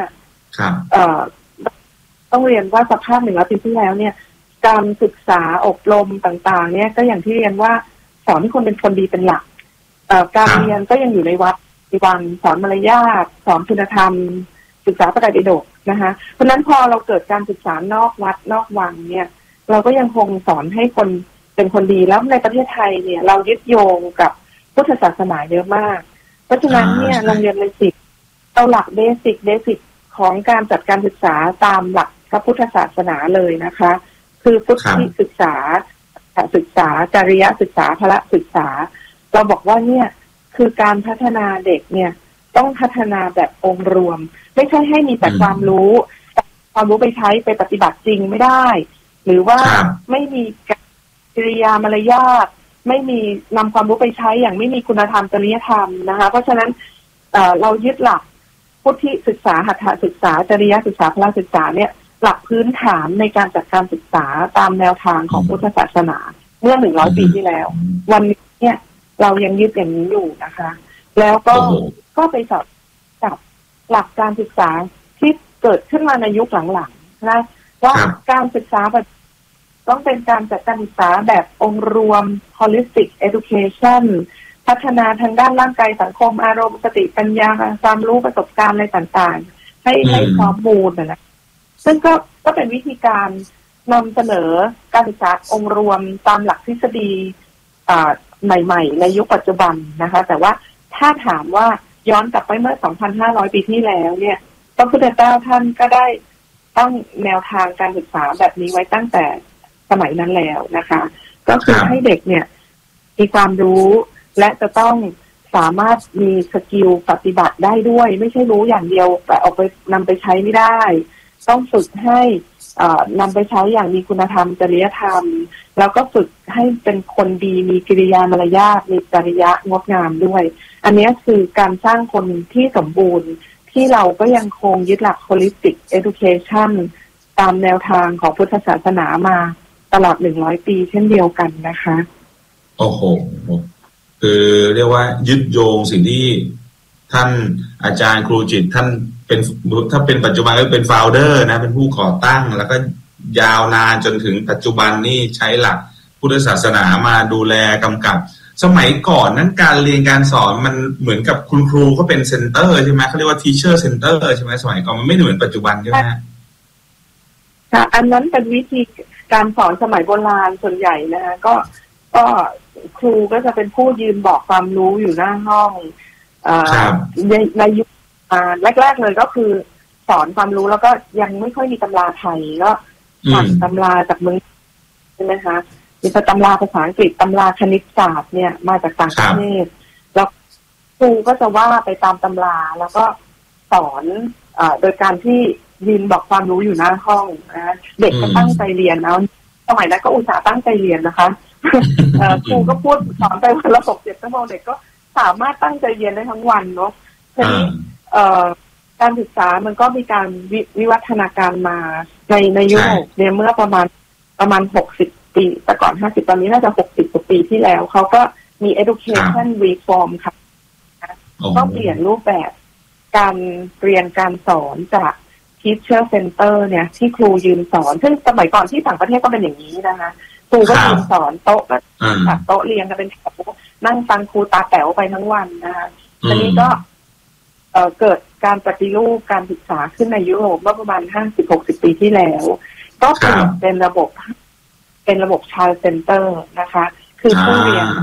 ต้องเรียนว่าสภาพ100 ปีที่แล้วเนี่ยการศึกษาอบรมต่างๆเนี่ยก็อย่างที่เรียนว่าสอนให้คนเป็นคนดีเป็นหลักการเรียนก็ยังอยู่ในวัดสอนมารยาทสอนคุณธรรมศึกษาพระไตรปิฎกนะคะเพราะนั้นพอเราเกิดการศึกษานอกวัดนอกวังเนี่ยเราก็ยังคงสอนให้คนเป็นคนดีแล้วในประเทศไทยเนี่ยเรายึดโยงกับพุทธศาสนาเยอะมากเพราะฉะนั้นเนี่ยโรงเรียนเลยเอาหลักเบสิกของการจัดการศึกษาตามหลักพระพุทธศาสนาเลยนะคะคือพุทธศึกษาจริยศึกษาพละศึกษาเราบอกว่าเนี่ยคือการพัฒนาเด็กเนี่ยต้องพัฒนาแบบองค์รวมไม่ใช่ให้มีแต่ความรู้ความรู้ไปใช้ไปปฏิบัติจริงไม่ได้หรือว่าไม่มีกิริยามารยาทไม่มีนำความรู้ไปใช้อย่างไม่มีคุณธรรมจริยธรรมนะคะเพราะฉะนั้นเรายึดหลักพุทธิศึกษาหัตถศึกษาจริยศึกษาพละศึกษาเนี่ยหลักพื้นฐานในการจัดการศึกษาตามแนวทางของพุทธศาสนาเมื่อ100 ปีที่แล้ววันนี้เนี่ยเรายังยึดอย่างนี้อยู่นะคะแล้วก็ไปสอบกับหลักการศึกษาที่เกิดขึ้นมาในยุคหลังๆนะว่าการศึกษาต้องเป็นการจัดการศึกษาแบบองค์รวม holistic education พัฒนาทางด้านร่างกายสังคมอารมณ์สติปัญญาความรู้ประสบการณ์อะไรต่างๆให้พร้อมมูลนะซึ่งก็เป็นวิธีการนำเสนอการศึกษาองค์รวมตามหลักทฤษฎีใหม่ๆในยุคปัจจุบันนะคะแต่ว่าถ้าถามว่าย้อนกลับไปเมื่อ 2,500 ปีที่แล้วเนี่ยพระพุทธเจ้าท่านก็ได้ตั้งแนวทางการศึกษาแบบนี้ไว้ตั้งแต่สมัยนั้นแล้วนะคะก็คือให้เด็กเนี่ยมีความรู้และจะต้องสามารถมีสกิลปฏิบัติได้ด้วยไม่ใช่รู้อย่างเดียวแต่ออกไปนำไปใช้ไม่ได้ต้องฝึกให้นำไปใช้อย่างมีคุณธรรมจริยธรรมแล้วก็ฝึกให้เป็นคนดีมีกิริยามารยาทมีจริยะงดงามด้วยอันนี้คือการสร้างคนที่สมบูรณ์ที่เราก็ยังคงยึดหลัก holistic education ตามแนวทางของพุทธศาสนามาตลอด100 ปีเช่นเดียวกันนะคะโอ้โหคือเรียกว่ายึดโยงสิ่งที่ท่านอาจารย์ครูจิตท่านเป็นถ้าเป็นปัจจุบันก็เป็นโฟลเดอร์นะเป็นผู้ก่อตั้งแล้วก็ยาวนานจนถึงปัจจุบันนี่ใช้หลักพุทธศาสนามาดูแลกำกับสมัยก่อนนั้นการเรียนการสอนมันเหมือนกับคุณครูก็เป็นเซ็นเตอร์ใช่ไหมเขาเรียกว่า teacher center ใช่ไหมสมัยก่อนมันไม่เหมือนปัจจุบันใช่ไหมค่ะอันนั้นเป็นวิธีการสอนสมัยโบราณส่วนใหญ่นะคะก็ครูก็จะเป็นผู้ยืนบอกความรู้อยู่หน้าห้องในยุคแรกๆเลยก็คือสอนความรู้แล้วก็ยังไม่ค่อยมีตำราไทยก็ผ่านตำราจากเมืองใช่ไหมคะมีตำราภาษาอังกฤษตำราคณิตศาสตร์เนี่ยมาจากต่างประเทศแล้วครูก็จะว่าไปตามตำราแล้วก็สอนโดยการที่ยืนบอกความรู้อยู่หน้าห้องนะเด็กก็ตั้งใจเรียนแล้วสมัยนั้นก็อุตส่าห์ตั้งใจเรียนนะคะครูก็พูดสอนไปวันละ 6-7 ชั่วโมงเด็กก็สามารถตั้งใจเรียนได้ทั้งวันเนาะทีนี้การศึกษามันก็มีการวิวัฒนาการมาในยุโรปเนี่ยเมื่อประมาณ60 ปีแต่ก่อน50ตอนนี้น่าจะ60 กว่าปีที่แล้วเขาก็มี education reform ค่ะก็เปลี่ยนรูปแบบการเรียนการสอนจาก teacher center เนี่ยที่ครูยืนสอนซึ่งสมัยก่อนที่ต่างประเทศก็เป็นอย่างนี้นะคะครูก็ยืนสอนโต๊ะก็จัดโต๊ะเรียงกันเป็นแถวนั่งฟังครูตาแป๋วไปทั้งวันนะคะทีนี้ก็เกิดการปฏิรูปการศึกษาขึ้นในยุโรปเมื่อประมาณ 50-60 ปีที่แล้วก็เป็นระบบchild center นะคะคือผู้เรียน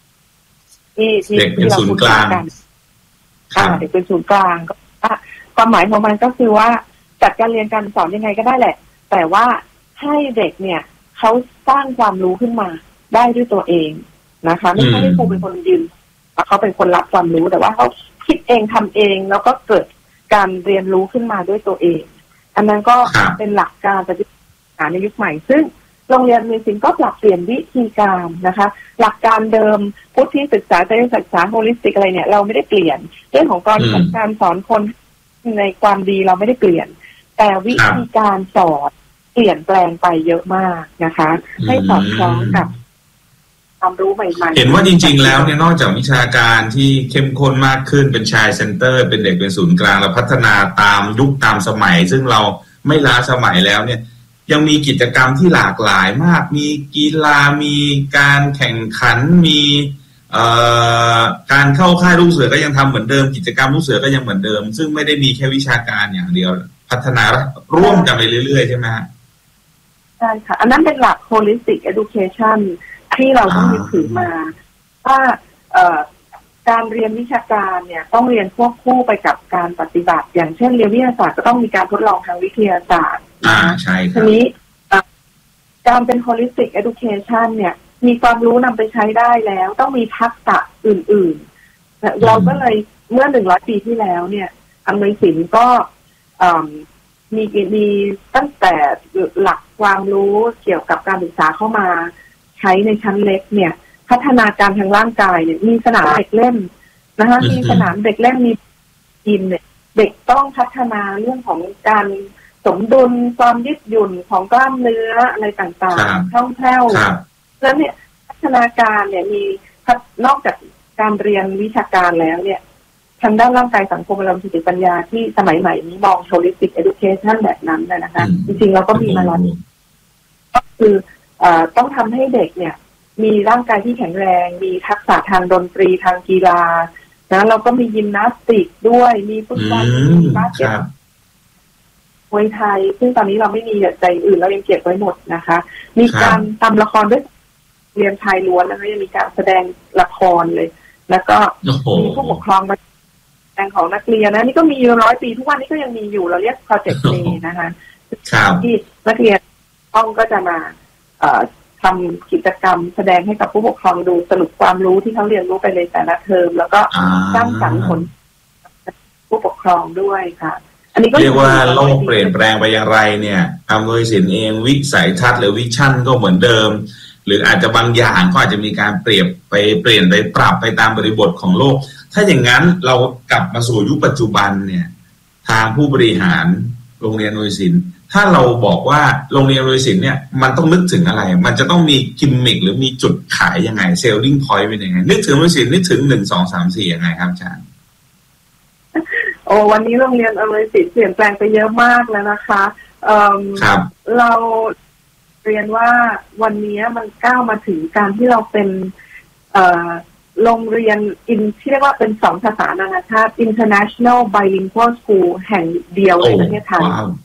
ที่เราพูดกันเด็กเป็นศูนย์กลางก็ความหมายของมันก็คือว่าจัดการเรียนการสอนยังไงก็ได้แหละแต่ว่าให้เด็กเนี่ยเขาสร้างความรู้ขึ้นมาได้ด้วยตัวเองนะคะไม่ใช่ให้ครูเป็นคนยืนเขาเป็นคนรับความรู้แต่ว่าเขาคิดเองทำเองแล้วก็เกิดการเรียนรู้ขึ้นมาด้วยตัวเองอันนั้นก็เป็นหลักการปฏิบัติในยุคใหม่ซึ่งโรงเรียนมีสิ่งก็ปรับเปลี่ยนวิธีการนะคะหลักการเดิมพุทธิศึกษาจริยศึกษาโฮลิสติกอะไรเนี่ยเราไม่ได้เปลี่ยนเรื่องของการสอนคนในความดีเราไม่ได้เปลี่ยนแต่วิธีการสอนเปลี่ยนแปลงไปเยอะมากนะคะให้สอดคล้องกับความรู้ใหม่ๆเห็นว่าจริงๆแล้วเนี่ยนอกจากวิชาการที่เข้มข้นมากขึ้นเป็นchild centerเป็นเด็กเป็นศูนย์กลางเราพัฒนาตามยุคตามสมัยซึ่งเราไม่ล้าสมัยแล้วเนี่ยยังมีกิจกรรมที่หลากหลายมากมีกีฬามีการแข่งขันมีการเข้าค่ายลูกเสือก็ยังทำเหมือนเดิมกิจกรรมลูกเสือก็ยังเหมือนเดิมซึ่งไม่ได้มีแค่วิชาการอย่างเดียวพัฒนาร่วมกันไปเรื่อยๆใช่ไหมใช่ค่ะอันนั้นเป็นหลัก holistic education ที่เราต้องยึดถือมาว่าการเรียนวิชาการเนี่ยต้องเรียนควบคู่ไปกับการปฏิบัติอย่างเช่นเรียนวิทยาศาสตร์ก็ต้องมีการทดลองทางวิทยาศาสตร์ใช่ครับทีนี้การเป็น holistic education เนี่ยมีความรู้นำไปใช้ได้แล้วต้องมีทักษะอื่นๆเราก็เลยเมื่อ100 ปีที่แล้วเนี่ยอำนวยศิลป์ก็มีตั้งแต่หลักความรู้เกี่ยวกับการศึกษาเข้ามาใช้ในชั้นเล็กเนี่ยพัฒนาการทางร่างกายเนี่ยมีสนามเด็กเล่นนะคะมีสนามเด็กเล่นมียิมเนี่ยเด็กต้องพัฒนาเรื่องของการสมดุลความยืดหยุ่นของกล้ามเนื้ออะไรต่างๆคล่องแคล่วแล้วเนี่ยพัฒนาการเนี่ยมีนอกจากการเรียนวิชาการแล้วเนี่ยทางด้านร่างกายสังคมอารมณ์สติปัญญาที่สมัยใหม่นี้มอง holistic education แบบนั้นนะคะจริงๆเราก็มีมาแล้วก็คือต้องทำให้เด็กเนี่ยมีร่างกายที่แข็งแรงมีทักษะทางดนตรีทางกีฬานะเราก็มียิมนาสติกด้วยมีฟุตบอลมีบาสเกตบอลมวยไทยซึ่งตอนนี้เราไม่มีใจอื่นเรายังเก็บไว้หมดนะคะมีการทำละครด้วยเรียนไทยล้วนนะคะยังมีการแสดงละครเลยแล้วก็มีผู้ปกครองมาแสดงของนักเรียนนะนี่ก็มีอยู่100 ปีทุกวันนี้ก็ยังมีอยู่เราเรียก Project Play นะคะที่นักเรียนต้องก็จะมาทำกิจกรรมแสดงให้กับผู้ปกครองดูสรุปความรู้ที่เขาเรียนรู้ไปในแต่ละเทอมแล้วก็สร้างสรรค์ผลผู้ปกครองด้วยค่ะอันนี้ก็เรียกว่าโลกเปลี่ยนแปลงไปอย่างไรเนี่ยอำนวยสินเองวิสัยทัศน์หรือวิชั่นก็เหมือนเดิมหรืออาจจะบางอย่างก็อาจจะมีการเปลี่ยนไปปรับไปตามบริบทของโลกถ้าอย่างนั้นเรากลับมาสู่ยุคปัจจุบันเนี่ยทางผู้บริหารโรงเรียนอำนวยสินถ้าเราบอกว่าโรงเรียนอำนวยสินเนี่ยมันต้องนึกถึงอะไรมันจะต้องมีกิมมิคหรือมีจุดขายยังไงเซลลิ่งพอยต์เป็นยังไงนึกถึงอำนวยสินนึกถึง1 2 3 4ยังไงครับอาจารย์โอ้วันนี้โรงเรียนอำนวยสินเปลี่ยนแปลงไปเยอะมากแล้วนะคะครับเราเรียนว่าวันนี้มันก้าวมาถึงการที่เราเป็นโรงเรียนที่เรียกว่าเป็น2 ภาษานานาชาติ International Bilingual School แห่งเดียวในประเทศไทย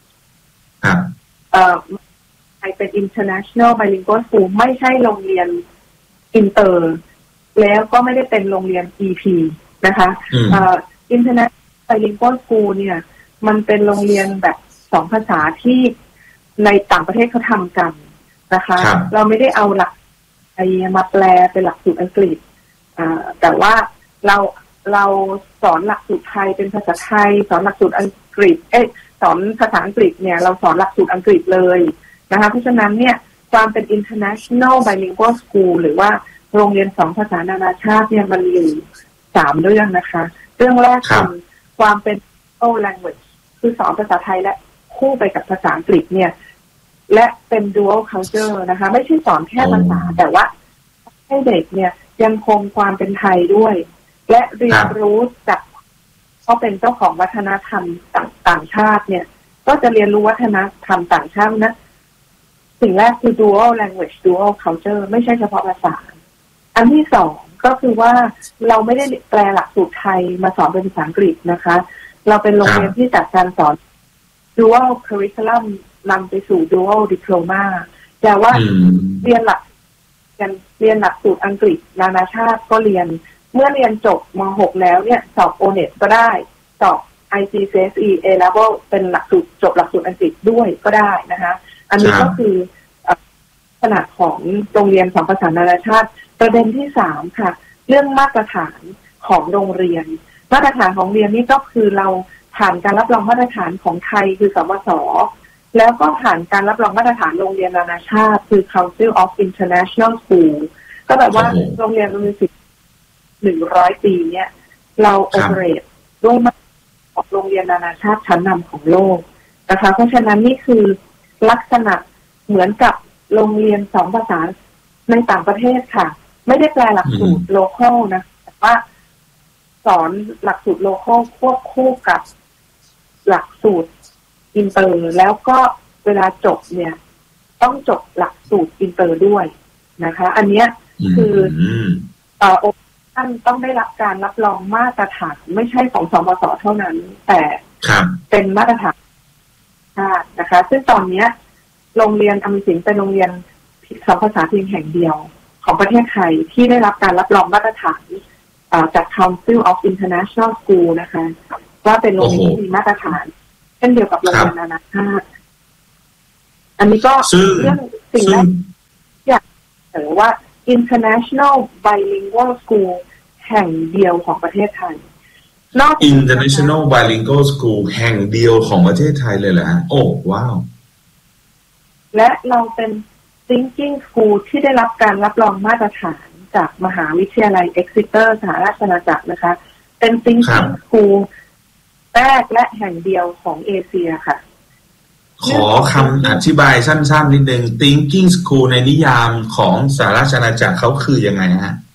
เป็น International Bilingual School ไม่ใช่โรงเรียนอินเตอร์แล้วก็ไม่ได้เป็นโรงเรียน EP นะคะInternational Bilingual School เนี่ยมันเป็นโรงเรียนแบบ2 ภาษาที่ในต่างประเทศเขาทำกันนะคะเราไม่ได้เอาหลักไทยมาแปลเป็นหลักสูตรอังกฤษแต่ว่าเราสอนหลักสูตรไทยเป็นภาษาไทยสอนหลักสูตรอังกฤษสอนภาษาอังกฤษเนี่ยเราสอนหลักสูตรอังกฤษเลยนะคะเพราะฉะนั้นเนี่ยความเป็น International Bilingual School หรือว่าโรงเรียน2 ภาษานานาชาติเนี่ยมันอยู่3 เรื่องนะคะเรื่องแรกคือความเป็น dual language คือสอนภาษาไทยและคู่ไปกับภาษาอังกฤษเนี่ยและเป็น dual culture นะคะไม่ใช่สอนแค่ภาษาแต่ว่าให้เด็กเนี่ยยังคงความเป็นไทยด้วยและเรียนรู้จากเขาเป็นเจ้าของวัฒนธรรมต่างชาติเนี่ยก็จะเรียนรู้วัฒนธรรมต่างชาตินะสิ่งแรกคือ dual language dual culture ไม่ใช่เฉพาะภาษาอันที่2ก็คือว่าเราไม่ได้แปลหลักสูตรไทยมาสอนเป็นภาษาอังกฤษนะคะเราเป็นโรงเรียนที่จัดการสอน dual curriculum นำไปสู่ dual diploma แต่ว่าเรียนหลักสูตรอังกฤษนานาชาติก็เรียนเมื่อเรียนจบม.6 แล้วเนี่ยสอบ O-NET ก็ได้สอบ IGCSE A-Level เป็นหลักสูตรจบหลักสูตรอังกฤษด้วยก็ได้นะคะอันนี้ก็คือขนาดของโรงเรียน2 ภาษานานาชาติประเด็นที่3ค่ะเรื่องมาตรฐานของโรงเรียนมาตรฐานของเรียนนี่ก็คือเราผ่านการรับรองมาตรฐานของไทยคือสมศ.แล้วก็ผ่านการรับรองมาตรฐานโรงเรียนนานาชาติคือ Council of International School ก็แบบว่าโรงเรียนมี100 ปีเนี่ยเราโอเปเรตด้วยมาตรฐานของโรงเรียนนานาชาติชั้นนำของโลกนะคะเพราะฉะนั้นนี่คือลักษณะเหมือนกับโรงเรียน2 ภาษาในต่างประเทศค่ะไม่ได้แปลหลักสูตรโลคอลนะแต่ว่าสอนหลักสูตรโลคอลควบคู่กับหลักสูตรอินเตอร์แล้วก็เวลาจบเนี่ยต้องจบหลักสูตรอินเตอร์ด้วยนะคะอันนี้คือท่านต้องได้รับการรับรองมาตรฐานไม่ใช่ของสมศ.เท่านั้นแต่เป็นมาตรฐานนะคะซึ่งตอนนี้โรงเรียนอำนวยสินเป็นโรงเรียน2 ภาษาเพียงแห่งเดียวของประเทศไทยที่ได้รับการรับรองมาตรฐานจาก Council of International School นะคะว่าเป็นโรงเรียนที่มีมาตรฐานเช่นเดียวกับโรงเรียนนานาชาติอันนี้ก็เรื่องสิ่งแรกอยากเสนอว่า International Bilingual School แห่งเดียวของประเทศไทยนอก International Bilingual School แห่งเดียวของประเทศไทยเลยเหรอฮะโอ้ว้าวและเราเป็น Thinking School ที่ได้รับการรับรองมาตรฐานจากมหาวิทยาลัย Exeter สหราชอาณาจักรนะคะเป็น Thinking School แรกและแห่งเดียวของเอเชียค่ะขอคำอธิบายสั้นๆนิดนึง Thinking School ในนิยามของสหราชอาณาจักรเขาคือยังไงฮะ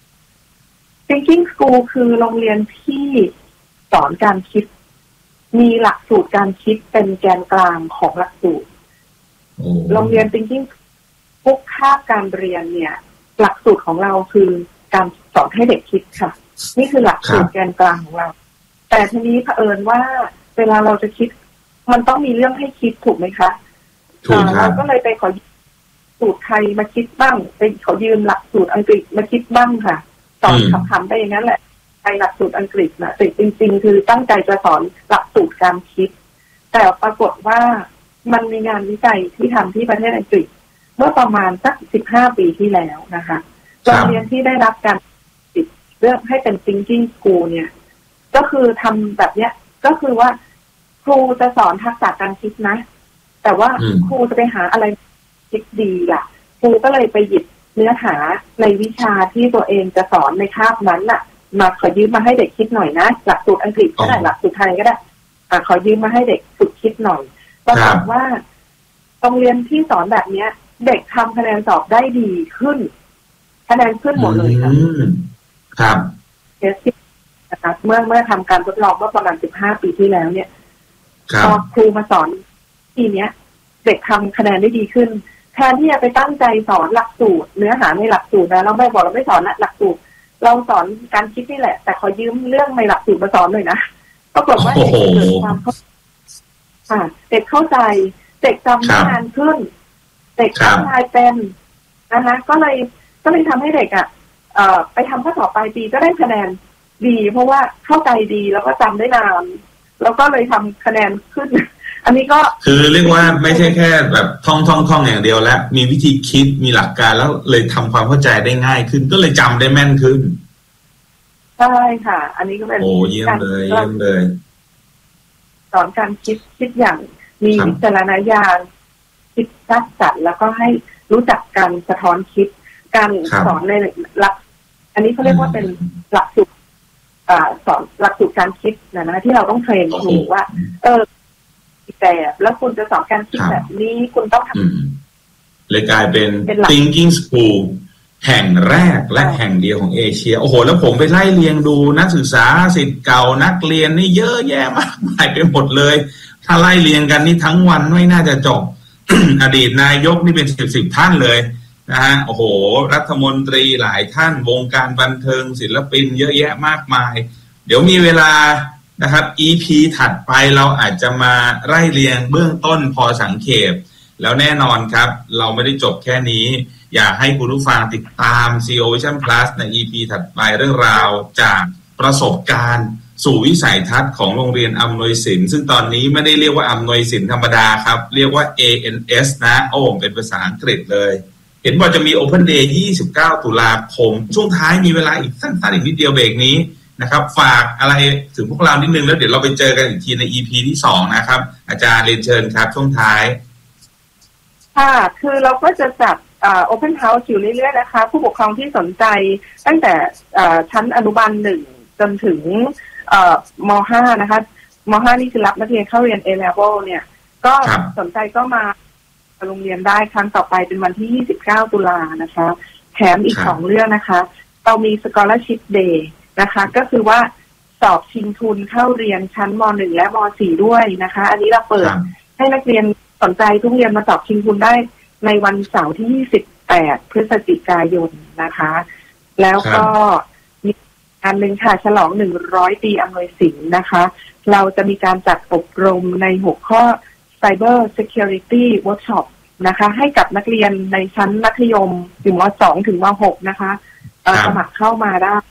Thinking School คือโรงเรียนที่สอนการคิดมีหลักสูตรการคิดเป็นแกนกลางของหลักสูตรโรงเรียน Thinking ทุกคาบการเรียนเนี่ยหลักสูตรของเราคือการสอนให้เด็กคิดค่ะนี่คือหลักสูตรแกนกลางของเราแต่ทีนี้เผอิญว่าเวลาเราจะคิดมันต้องมีเรื่องให้คิดถูกไหมคะเราก็เลยไปขอสูตรไทยมาคิดบ้างไปขอยืมหลักสูตรอังกฤษมาคิดบ้างค่ะสอนคำๆไปอย่างนั้นแหละไปหลักสูตรอังกฤษนะแต่จริงๆคือตั้งใจจะสอนหลักสูตรการคิดแต่ปรากฏว่ามันมีงานวิจัยที่ทำที่ประเทศอังกฤษเมื่อประมาณสัก15 ปีที่แล้วนะคะโรงเรียนที่ได้รับการติดเลือกให้เป็น Thinking School เนี่ยก็คือทำแบบเนี้ยก็คือว่าครูจะสอนทักษะการคิดนะแต่ว่าครูจะไปหาอะไรคิดดีล่ะครูก็เลยไปหยิบเนื้อหาในวิชาที่ตัวเองจะสอนในคาบนั้นน่ะมาขอยืมมาให้เด็กคิดหน่อยนะหลักสูตรอังกฤษก็ได้หลักสูตรไทยก็ได้ขอยืมมาให้เด็กฝึกคิดหน่อยปรากฏว่าโรงเรียนที่สอนแบบเนี้ยเด็กทำคะแนนสอบได้ดีขึ้นคะแนนขึ้นหมดเลยค่ะครับนะคะเมื่อทำการทดลองเมื่อประมาณ15 ปีที่แล้วเนี่ยพอครูมาสอนทีเนี้ยเด็กทำคะแนนได้ดีขึ้นแทนที่จะไปตั้งใจสอนหลักสูตรเนื้อหาในหลักสูตรนะเราไม่บอกเราไม่สอนหลักสูตรเราสอนการคิดนี่แหละแต่ขอยืมเรื่องในหลักสูตรมาสอนหน่อยนะปรากฏว่าเด็กเกิดความเด็กเข้าใจเด็กจำได้นานขึ้นเด็กเข้าใจเป็นนะคะก็เลยทำให้เด็กไปทำข้อสอบปลายปีก็ได้คะแนนดีเพราะว่าเข้าใจดีแล้วก็จำได้นานแล้วก็เลยทำคะแนนขึ้นอันนี้ก็คือเรียกว่าไม่ใช่แค่แบบท่องอย่างเดียวแล้วมีวิธีคิดมีหลักการแล้วเลยทำความเข้าใจได้ง่ายขึ้นก็เลยจำได้แม่นขึ้นใช่ค่ะอันนี้ก็เป็นเยี่ยมเลยสอนการคิดอย่างมีวิจารณญาณคิดสร้างสรรค์แล้วก็ให้รู้จักการสะท้อนคิดการสอนในหลักอันนี้เขาเรียกว่าเป็นหลักสูตรสอนหลักสูตรการคิดนะที่เราต้องเทรนครูว่าแบบแล้วคุณจะสอนการคิดแบบนี้คุณต้องทำเลยกลายเป็น Thinking School แห่งแรกและแห่งเดียวของเอเชียโอ้โหแล้วผมไปไล่เรียงดูนักศึกษาศิษย์เก่านักเรียนนี่เยอะแยะมากมายไปหมดเลยถ้าไล่เรียงกันนี่ทั้งวันไม่น่าจะจบ อดีตนายกนี่เป็น10ท่านเลยนะฮะโอ้โหรัฐมนตรีหลายท่านวงการบันเทิงศิลปินเยอะแยะมากมายเดี๋ยวมีเวลานะครับ EP ถัดไปเราอาจจะมาไล่เรียงเบื้องต้นพอสังเขปแล้วแน่นอนครับเราไม่ได้จบแค่นี้อยากให้คุณผู้ฟังติดตาม CEO Vision Plus ใน EP ถัดไปเรื่องราวจากประสบการณ์สู่วิสัยทัศน์ของโรงเรียนอำนวยสินซึ่งตอนนี้ไม่ได้เรียกว่าอำนวยสินธรรมดาครับเรียกว่า ANS นะเป็นภาษาอังกฤษเลยเห็นว่าจะมี Open Day 29 ตุลาคมช่วงท้ายมีเวลาอีกสั้นๆอีกนิดเดียวเบรกนี้นะครับฝากอะไรถึงพวกเรานิดนึงแล้วเดี๋ยวเราไปเจอกันอีกทีใน EP ที่2นะครับอาจารย์เรียนเชิญครับช่วงท้ายค่ะคือเราก็จะจัดOpen House อยู่เรื่อยๆนะคะผู้ปกครองที่สนใจตั้งแต่ชั้นอนุบาล1จนถึงม.5 นะคะม.5 นี่คือรับนักเรียนเข้าเรียน A-Level เนี่ยก็สนใจก็มาโรงเรียนได้ครั้งต่อไปเป็นวันที่29 ตุลานะคะแถมอีก2เรื่องนะคะเรามี Scholarship Day นะคะก็คือว่าสอบชิงทุนเข้าเรียนชั้นม.1 และม.4 ด้วยนะคะอันนี้เราเปิดให้นักเรียนสนใจทุกเรียนมาสอบชิงทุนได้ในวันเสาร์ที่28 พฤศจิกายนนะคะแล้วก็มีอันหนึ่งค่ะฉลอง100 ปีอำนวยสินนะคะเราจะมีการจัดอบรมในหัวข้อ Cyber Security Workshop นะคะให้กับนักเรียนในชั้นมัธยมถึงม.2 ถึงม.6 นะคะสมัครเข้ามาได้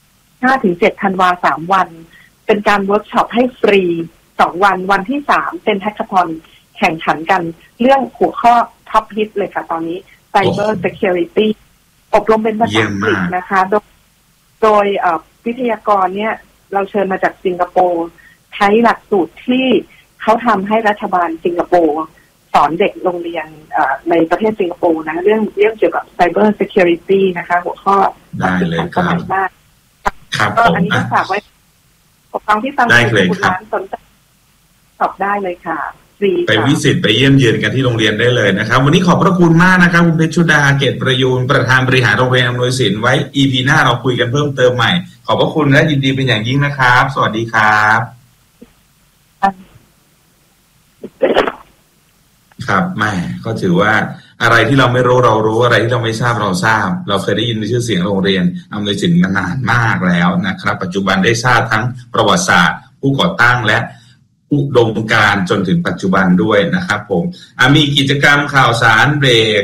5-7 ธันวาคม 3 วันเป็นการเวิร์กช็อปให้ฟรี2 วันวันที่3เป็นแฮกเกอร์ทอนแข่งขันกันเรื่องหัวข้อท็อปฮิตเลยค่ะตอนนี้ Cyber Security อบรมเป็นภาษาอังกฤษนะคะโดยวิทยากรเนี่ยเราเชิญมาจากสิงคโปร์ใช้หลักสูตรที่เขาทำให้รัฐบาลสิงคโปร์สอนเด็กโรงเรียนในประเทศสิงคโปร์นะเรื่องเกี่ยวกับ Cyber Security นะคะหัวข้อได้เลยครับครับก็อันนี้ก็ฝากไว้ฟังที่ฟังคุณร้านสนใจตอบได้เลยค่ะไปวิสิตไปเยี่ยมเยือนกันที่โรงเรียนได้เลยนะครับวันนี้ขอบพระคุณมากนะครับคุณเพชรชุดาเกตประยูนประธานบริหารโรงเรียนอำนวยสินไว้ EP หน้าเราคุยกันเพิ่มเติมใหม่ขอบพระคุณและยินดีเป็นอย่างยิ่งนะครับสวัสดีครับครับแม่ก็ถือว่าอะไรที่เราไม่รู้เรารู้อะไรที่เราไม่ทราบเราทราบเราเคยได้ยินชื่อเสียงโรงเรียนอำนวยสินมานานมากแล้วนะครับปัจจุบันได้ทราบทั้งประวัติศาสตร์ผู้ก่อตั้งและอุดมการณ์จนถึงปัจจุบันด้วยนะครับผมมีกิจกรรมข่าวสารเบรก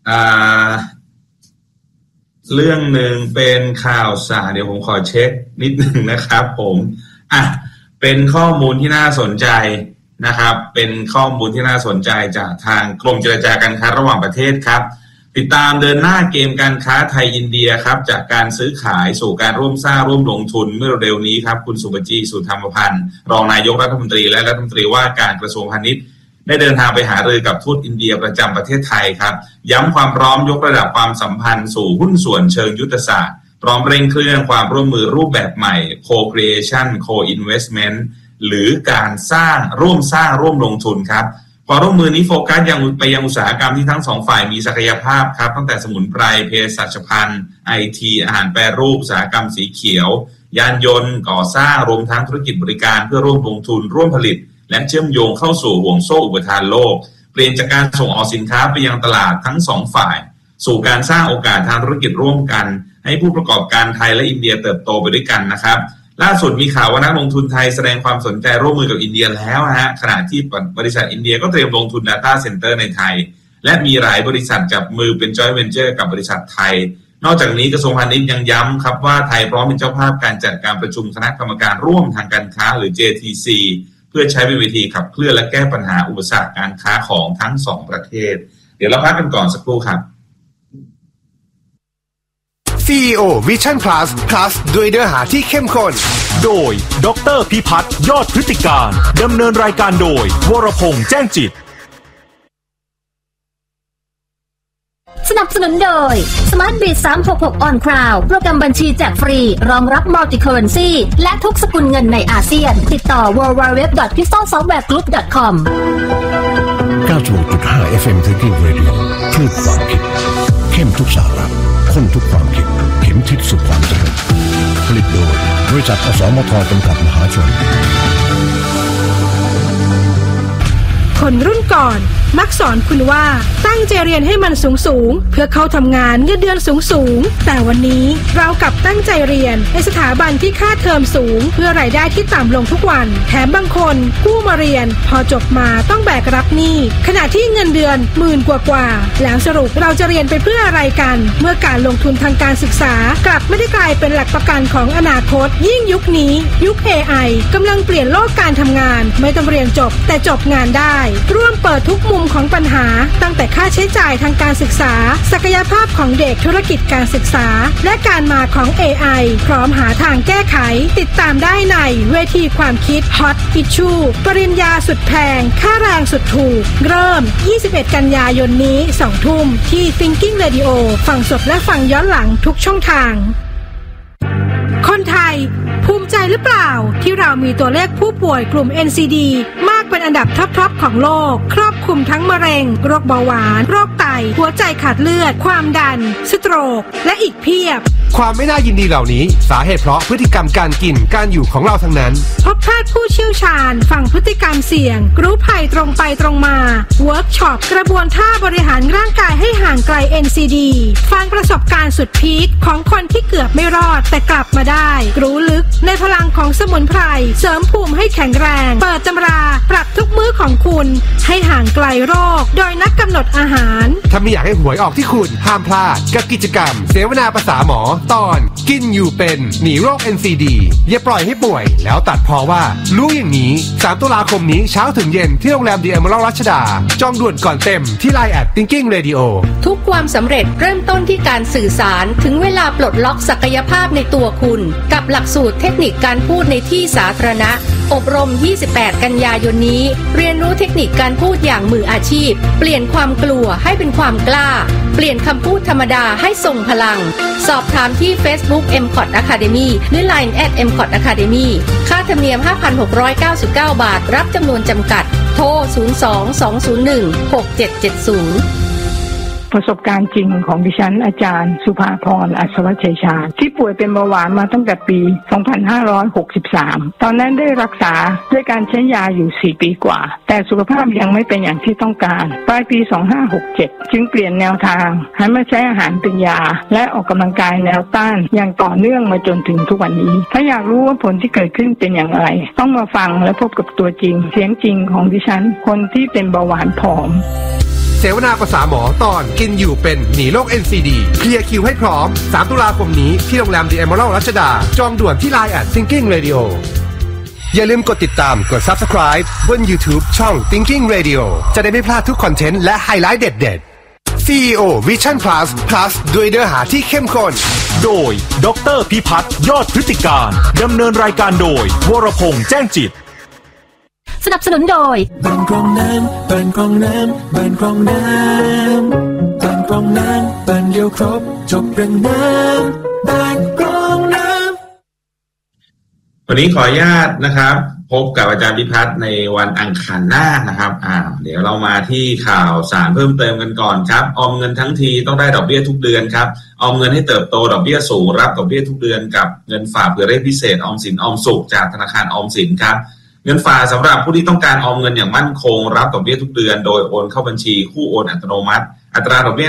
เรื่องหนึ่งเป็นข่าวสารเดี๋ยวผมขอเช็คนิดนึงนะครับผมเป็นข้อมูลที่น่าสนใจนะครับเป็นข้อมูลที่น่าสนใจจากทางกรมเจรจาการค้าระหว่างประเทศครับติดตามเดินหน้าเกมการค้าไทยอินเดียครับจากการซื้อขายสู่การร่วมสร้างร่วมลงทุนเมื่อเร็วนี้ครับคุณสุภจีสุธรรมพันธ์รองนายกรัฐมนตรีและรัฐมนตรีว่าการกระทรวงพาณิชย์ได้เดินทางไปหารือกับทูตอินเดียประจำประเทศไทยครับย้ำความพร้อมยกระดับความสัมพันธ์สู่หุ้นส่วนเชิงยุทธศาสตร์พร้อมเร่งเครื่องความร่วมมือรูปแบบใหม่ Co-creation Co-investment หรือการร่วมลงทุนครับความร่วมมือนี้โฟกัสไปยังอุตสาหกรรมที่ทั้งสองฝ่ายมีศักยภาพครับตั้งแต่สมุนไพรเภสัชภัณฑ์ IT อาหารแปรรูปอุตสาหกรรมสีเขียวยานยนต์ก่อสร้างรวมทั้งธุรกิจบริการเพื่อร่วมลงทุนร่วมผลิตและเชื่อมโยงเข้าสู่ห่วงโซ่อุปทานโลกเปลี่ยนจากการส่งออกสินค้าไปยังตลาดทั้งสองฝ่ายสู่การสร้างโอกาสทางธุรกิจร่วมกันให้ผู้ประกอบการไทยและอินเดียเติบโตไปด้วยกันนะครับล่าสุดมีข่าวว่านักลงทุนไทยแสดงความสนใจร่วมมือกับอินเดียแล้วขณะที่บริษัทอินเดียก็เตรียมลงทุน Data Center ในไทยและมีหลายบริษัทจับมือเป็น Joint Venture กับบริษัทไทยนอกจากนี้กระทรวงพาณิชย์ยังย้ำครับว่าไทยพร้อมเป็นเจ้าภาพการจัดการประชุมคณะกรรมการร่วมทางการค้าหรือ JTC เพื่อใช้เป็นเวทีขับเคลื่อนและแก้ปัญหาอุปสรรคการค้าของทั้งสองประเทศเดี๋ยวเราพักกันก่อนสักครู่ครับ CEO Vision Plus ด้วยเนื้อหาที่เข้มข้นโดยดร.พิพัฒน์ยอดพฤติการดำเนินรายการโดยวรพงษ์แจ้งจิตสนับสนุนโดย Smart Bit 366 On Cloud โปรแกรมบัญชีแจกฟรีรองรับ Multi Currency และทุกสกุลเงินในอาเซียนติดต่อ www.crystalsoftwaregroup.com 96.5 FM Thinking Radio คลื่นความคิดเข้มทุกสาระข้นทุกความคิดเข็มทิศสู่ความจริงผลิตโดยบริษัทอสมทจำกัดมหาชนคนรุ่นก่อนมักสอนคุณว่าตั้งใจเรียนให้มันสูงเพื่อเข้าทำงานเงินเดือนสูงแต่วันนี้เรากลับตั้งใจเรียนในสถาบันที่ค่าเทอมสูงเพื่อรายได้ที่ต่ำลงทุกวันแถมบางคนกู้มาเรียนพอจบมาต้องแบกรับหนี้ขณะที่เงินเดือนหมื่นกว่าแล้วสรุปเราจะเรียนไปเพื่ออะไรกันเมื่อการลงทุนทางการศึกษากลับไม่ได้กลายเป็นหลักประกันของอนาคตยิ่งยุคนี้ยุค AI กำลังเปลี่ยนโลกการทำงานไม่ต้องเรียนจบแต่จบงานได้ร่วมเปิดทุกมุมของปัญหาตั้งแต่ค่าใช้จ่ายทางการศึกษาศักยภาพของเด็กธุรกิจการศึกษาและการมาของ AI พร้อมหาทางแก้ไขติดตามได้ในเวทีความคิด Hot Issue ปริญญาสุดแพงค่าแรงสุดถูกเริ่ม21 กันยายนนี้ 20:00 นที่ Thinking Radio ฟังสดและฟังย้อนหลังทุกช่องทางคนไทยภูมิใจหรือเปล่าที่เรามีตัวเลขผู้ป่วยกลุ่ม NCD มากเป็นอันดับท็อปของโลกครอบคลุมทั้งมะเร็งโรคเบาหวานโรคไตหัวใจขาดเลือดความดันสโตรกและอีกเพียบความไม่น่ายินดีเหล่านี้สาเหตุเพราะพฤติกรรมการกินการอยู่ของเราทั้งนั้นพบแพทย์ผู้เชี่ยวชาญฟังพฤติกรรมเสี่ยงรู้ภัยตรงไปตรงมาเวิร์กช็อปกระบวนท่าบริหารร่างกายให้ห่างไกล NCD ฟังประสบการณ์สุดพีคของคนที่เกือบไม่รอดแต่กลับมาได้รู้ลึกในพลังของสมุนไพรเสริมภูมิให้แข็งแรงเปิดตำราปรับปรับทุกมื้อของคุณให้ห่างไกลโรคโดยนักกำหนดอาหารถ้าไม่อยากให้หวยออกที่คุณห้ามพลาดกับกิจกรรมเสวนาภาษาหมอตอนกินอยู่เป็นหนีโรค NCD อย่าปล่อยให้ป่วยแล้วตัดพอว่ารู้อย่างนี้3ตุลาคมนี้เช้าถึงเย็นที่โรงแรม The Emerald รัชดาจองด่วนก่อนเต็มที่ LINE @Thinking Radio ทุกความสำเร็จเริ่มต้นที่การสื่อสารถึงเวลาปลดล็อกศักยภาพในตัวคุณกับหลักสูตรเทคนิคการพูดในที่สาธารณะอบรม28กันยายนนี้เรียนรู้เทคนิคการพูดอย่างมืออาชีพเปลี่ยนความกลัวให้เป็นความกล้าเปลี่ยนคำพูดธรรมดาให้ทรงพลังสอบถามที่ Facebook MCOT Academy หรือ LINE @MCOT Academy ค่าธรรมเนียม 5,699 บาทรับจำนวนจำกัดโทร 02-201-6770 ประสบการณ์จริงของดิฉันอาจารย์สุภาพรอัศวชัยชาญที่ป่วยเป็นเบาหวานมาตั้งแต่ปี 2563 ตอนนั้นได้รักษาด้วยการใช้ยาอยู่4 ปีกว่าแต่สุขภาพยังไม่เป็นอย่างที่ต้องการปลายปี 2567 จึงเปลี่ยนแนวทางหันมาใช้อาหารเป็นยาและออกกำลังกายแนวต้านอย่างต่อเนื่องมาจนถึงทุกวันนี้ถ้าอยากรู้ว่าผลที่เกิดขึ้นเป็นอย่างไรต้องมาฟังและพบกับตัวจริงเสียงจริงของดิฉันคนที่เป็นเบาหวานผอมเสวนาภาษาหมอตอนกินอยู่เป็นหนีโรค NCD เคลียร์คิวให้พร้อม3ตุลาคมนี้ที่โรงแรม The Emerald รัชดาจองด่วนที่ LINE @Thinking Radio อย่าลืมกดติดตามกด Subscribe บน YouTube ช่อง Thinking Radio จะได้ไม่พลาดทุกคอนเทนต์และไฮไลท์เด็ดๆ CEO Vision Plus ด้วยเนื้อหาที่เข้มข้นโดยดร.พิพัฒน์ยอดพฤติการดำเนินรายการโดยวรพงษ์แจ้งจิตสนับสนุนโดยบ้านกรองน้ำบ้านกรองน้ำบ้านกรองน้ำบ้านกรองน้ำบ้านเดียวครบจบเรื่องน้ำบ้านกรองน้ำวันนี้ขออนุญาตนะครับพบกับอาจารย์พิพัฒน์ในวันอังคารหน้านะครับเดี๋ยวเรามาที่ข่าวสารเพิ่มเติมกันก่อนครับออมเงินทั้งทีต้องได้ดอกเบี้ยทุกเดือนครับออมเงินให้เติบโตดอกเบี้ยสูงรับดอกเบี้ยทุกเดือนกับเงินฝากเผื่อเลขพิเศษออมสินออมสุขจากธนาคารออมสินครับเงินฝากสำหรับผู้ที่ต้องการออมเงินอย่างมั่นคงรับดอกเบี้ยทุกเดือนโดยโอนเข้าบัญชีคู่โอนอัตโนมัติอัตราดอกเบี้ย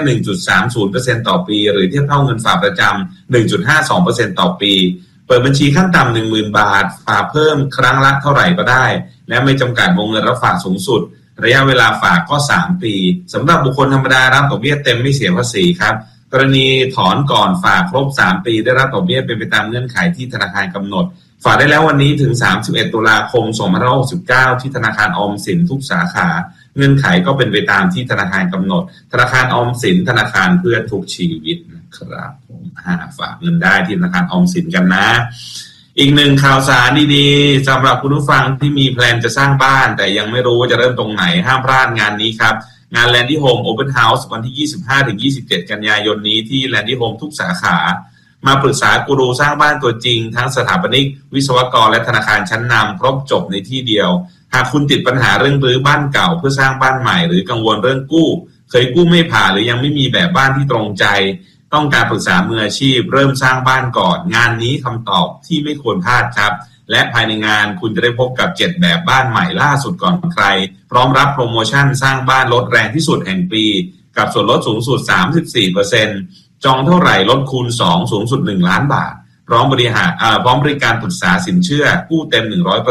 1.30% ต่อปีหรือเทียบเท่าเงินฝากประจำ 1.52% ต่อปีเปิดบัญชีขั้นต่ำ 10,000 บาทฝากเพิ่มครั้งละเท่าไหร่ก็ได้และไม่จำกัดวงเงินรับฝากสูงสุดระยะเวลาฝากก็3 ปีสำหรับบุคคลธรรมดารับดอกเบี้ยเต็มไม่เสียภาษีครับกรณีถอนก่อนฝากครบ3 ปีได้รับดอกเบี้ยเป็นไปตามเงื่อนไขที่ธนาคารกำหนดฝากได้แล้ววันนี้ถึง31 ตุลาคม 2569ที่ธนาคารออมสินทุกสาขาเงื่อนไขก็เป็นไปตามที่ธนาคารกำหนดธนาคารออมสินธนาคารเพื่อทุกชีวิตนะครับผมฝากเงินได้ที่ธนาคารออมสินกันนะอีกหนึ่งข่าวสารดีๆสำหรับคุณผู้ฟังที่มีแพลนจะสร้างบ้านแต่ยังไม่รู้ว่าจะเริ่มตรงไหนห้ามพลาดงานนี้ครับงาน Landy Home Open House วันที่ 25-27 กันยายนนี้ที่ Landy Home ทุกสาขามาปรึกษากูรูสร้างบ้านตัวจริงทั้งสถาปนิกวิศวกรและธนาคารชั้นนำครบจบในที่เดียวหากคุณติดปัญหาเรื่องรื้อบ้านเก่าเพื่อสร้างบ้านใหม่หรือกังวลเรื่องกู้เคยกู้ไม่ผ่านหรือยังไม่มีแบบบ้านที่ตรงใจต้องการปรึกษามืออาชีพเริ่มสร้างบ้านก่อนงานนี้คำตอบที่ไม่ควรพลาดครับและภายในงานคุณจะได้พบกับ7แบบบ้านใหม่ล่าสุดก่อนใครพร้อมรับโปรโมชั่นสร้างบ้านลดแรงที่สุดแห่งปีกับส่วนลดสูงสุด 34%จองเท่าไหร่ลดคูณ2สูงสุด1ล้านบาทพร้อมบริการปรึกษาสินเชื่อกู้เต็ม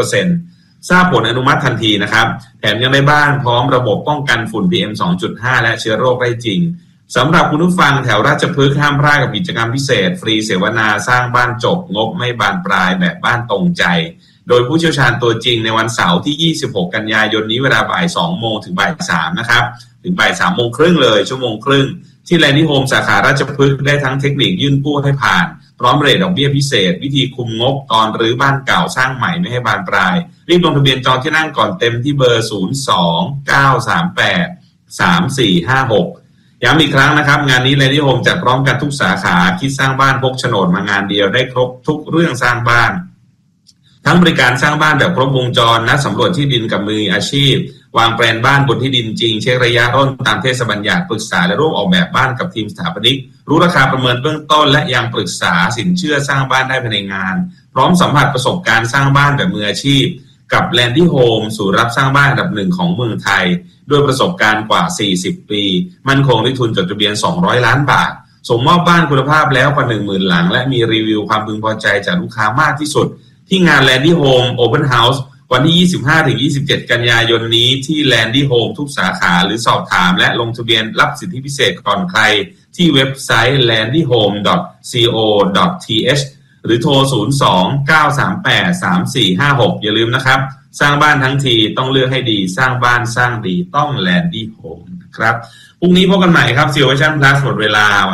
100% ทราบผลอนุมัติทันทีนะครับแถมยังได้บ้านพร้อมระบบป้องกันฝุ่น PM 2.5 และเชื้อโรคได้จริงสำหรับคุณผู้ฟังแถวราชพฤกษ์ห้ามพลาดกับกิจกรรมพิเศษฟรีเสวนาสร้างบ้านจบงบไม่บานปลายแบบบ้านตรงใจโดยผู้เชี่ยวชาญตัวจริงในวันเสาร์ที่26กันยายนนี้เวลาบ่าย 2 โมงถึงบ่าย 3 นะครับถึงบ่าย 3 โมงครึ่งเลยชั่วโมงครึ่งที่แลนดี้โฮมสาขาราชพฤกษ์ได้ทั้งเทคนิคยื่นกู้ให้ผ่านพร้อมเรทดอกเบี้ยพิเศษวิธีคุมงบตอนรื้อบ้านเก่าสร้างใหม่ไม่ให้บานปลายรีบลงทะเบียนจองที่นั่งก่อนเต็มที่เบอร์ 02-938-3456 ย้ำอีกครั้งนะครับงานนี้แลนดี้โฮมจัดพร้อมกันทุกสาขาคิดสร้างบ้านพกโฉนดมางานเดียวได้ครบทุกเรื่องสร้างบ้านทั้งบริการสร้างบ้านแบบครบวงจรนัดสำรวจที่ดินกับมืออาชีพวางแปลนบ้านบนที่ดินจริงเช็คระยะร่นตามเทศบัญญัติปรึกษาและร่วมออกแบบบ้านกับทีมสถาปนิกรู้ราคาประเมินเบื้องต้นและยังปรึกษาสินเชื่อสร้างบ้านได้ภายในงานพร้อมสัมผัสประสบการณ์สร้างบ้านแบบมืออาชีพกับ Landy Home ศูนย์รับสร้างบ้านอันดับ1ของเมืองไทยด้วยประสบการณ์กว่า40ปีมั่นคงด้วยทุนจดทะเบียน200 ล้านบาทส่งมอบบ้านคุณภาพแล้วกว่า 10,000 หลังและมีรีวิวความพึงพอใจจากลูกค้ามากที่สุดที่งาน Landy Home Open House วันที่25-27 กันยายนนี้ที่ Landy Home ทุกสาขาหรือสอบถามและลงทะเบียนรับสิทธิพิเศษก่อนใครที่เว็บไซต์ landyhome.co.th หรือโทร 02-938-3456 อย่าลืมนะครับสร้างบ้านทั้งทีต้องเลือกให้ดีสร้างบ้านสร้างดีต้อง Landy Home นะครับพรุ่งนี้พบกันใหม่ครับ Innovation Plus หมดเวลา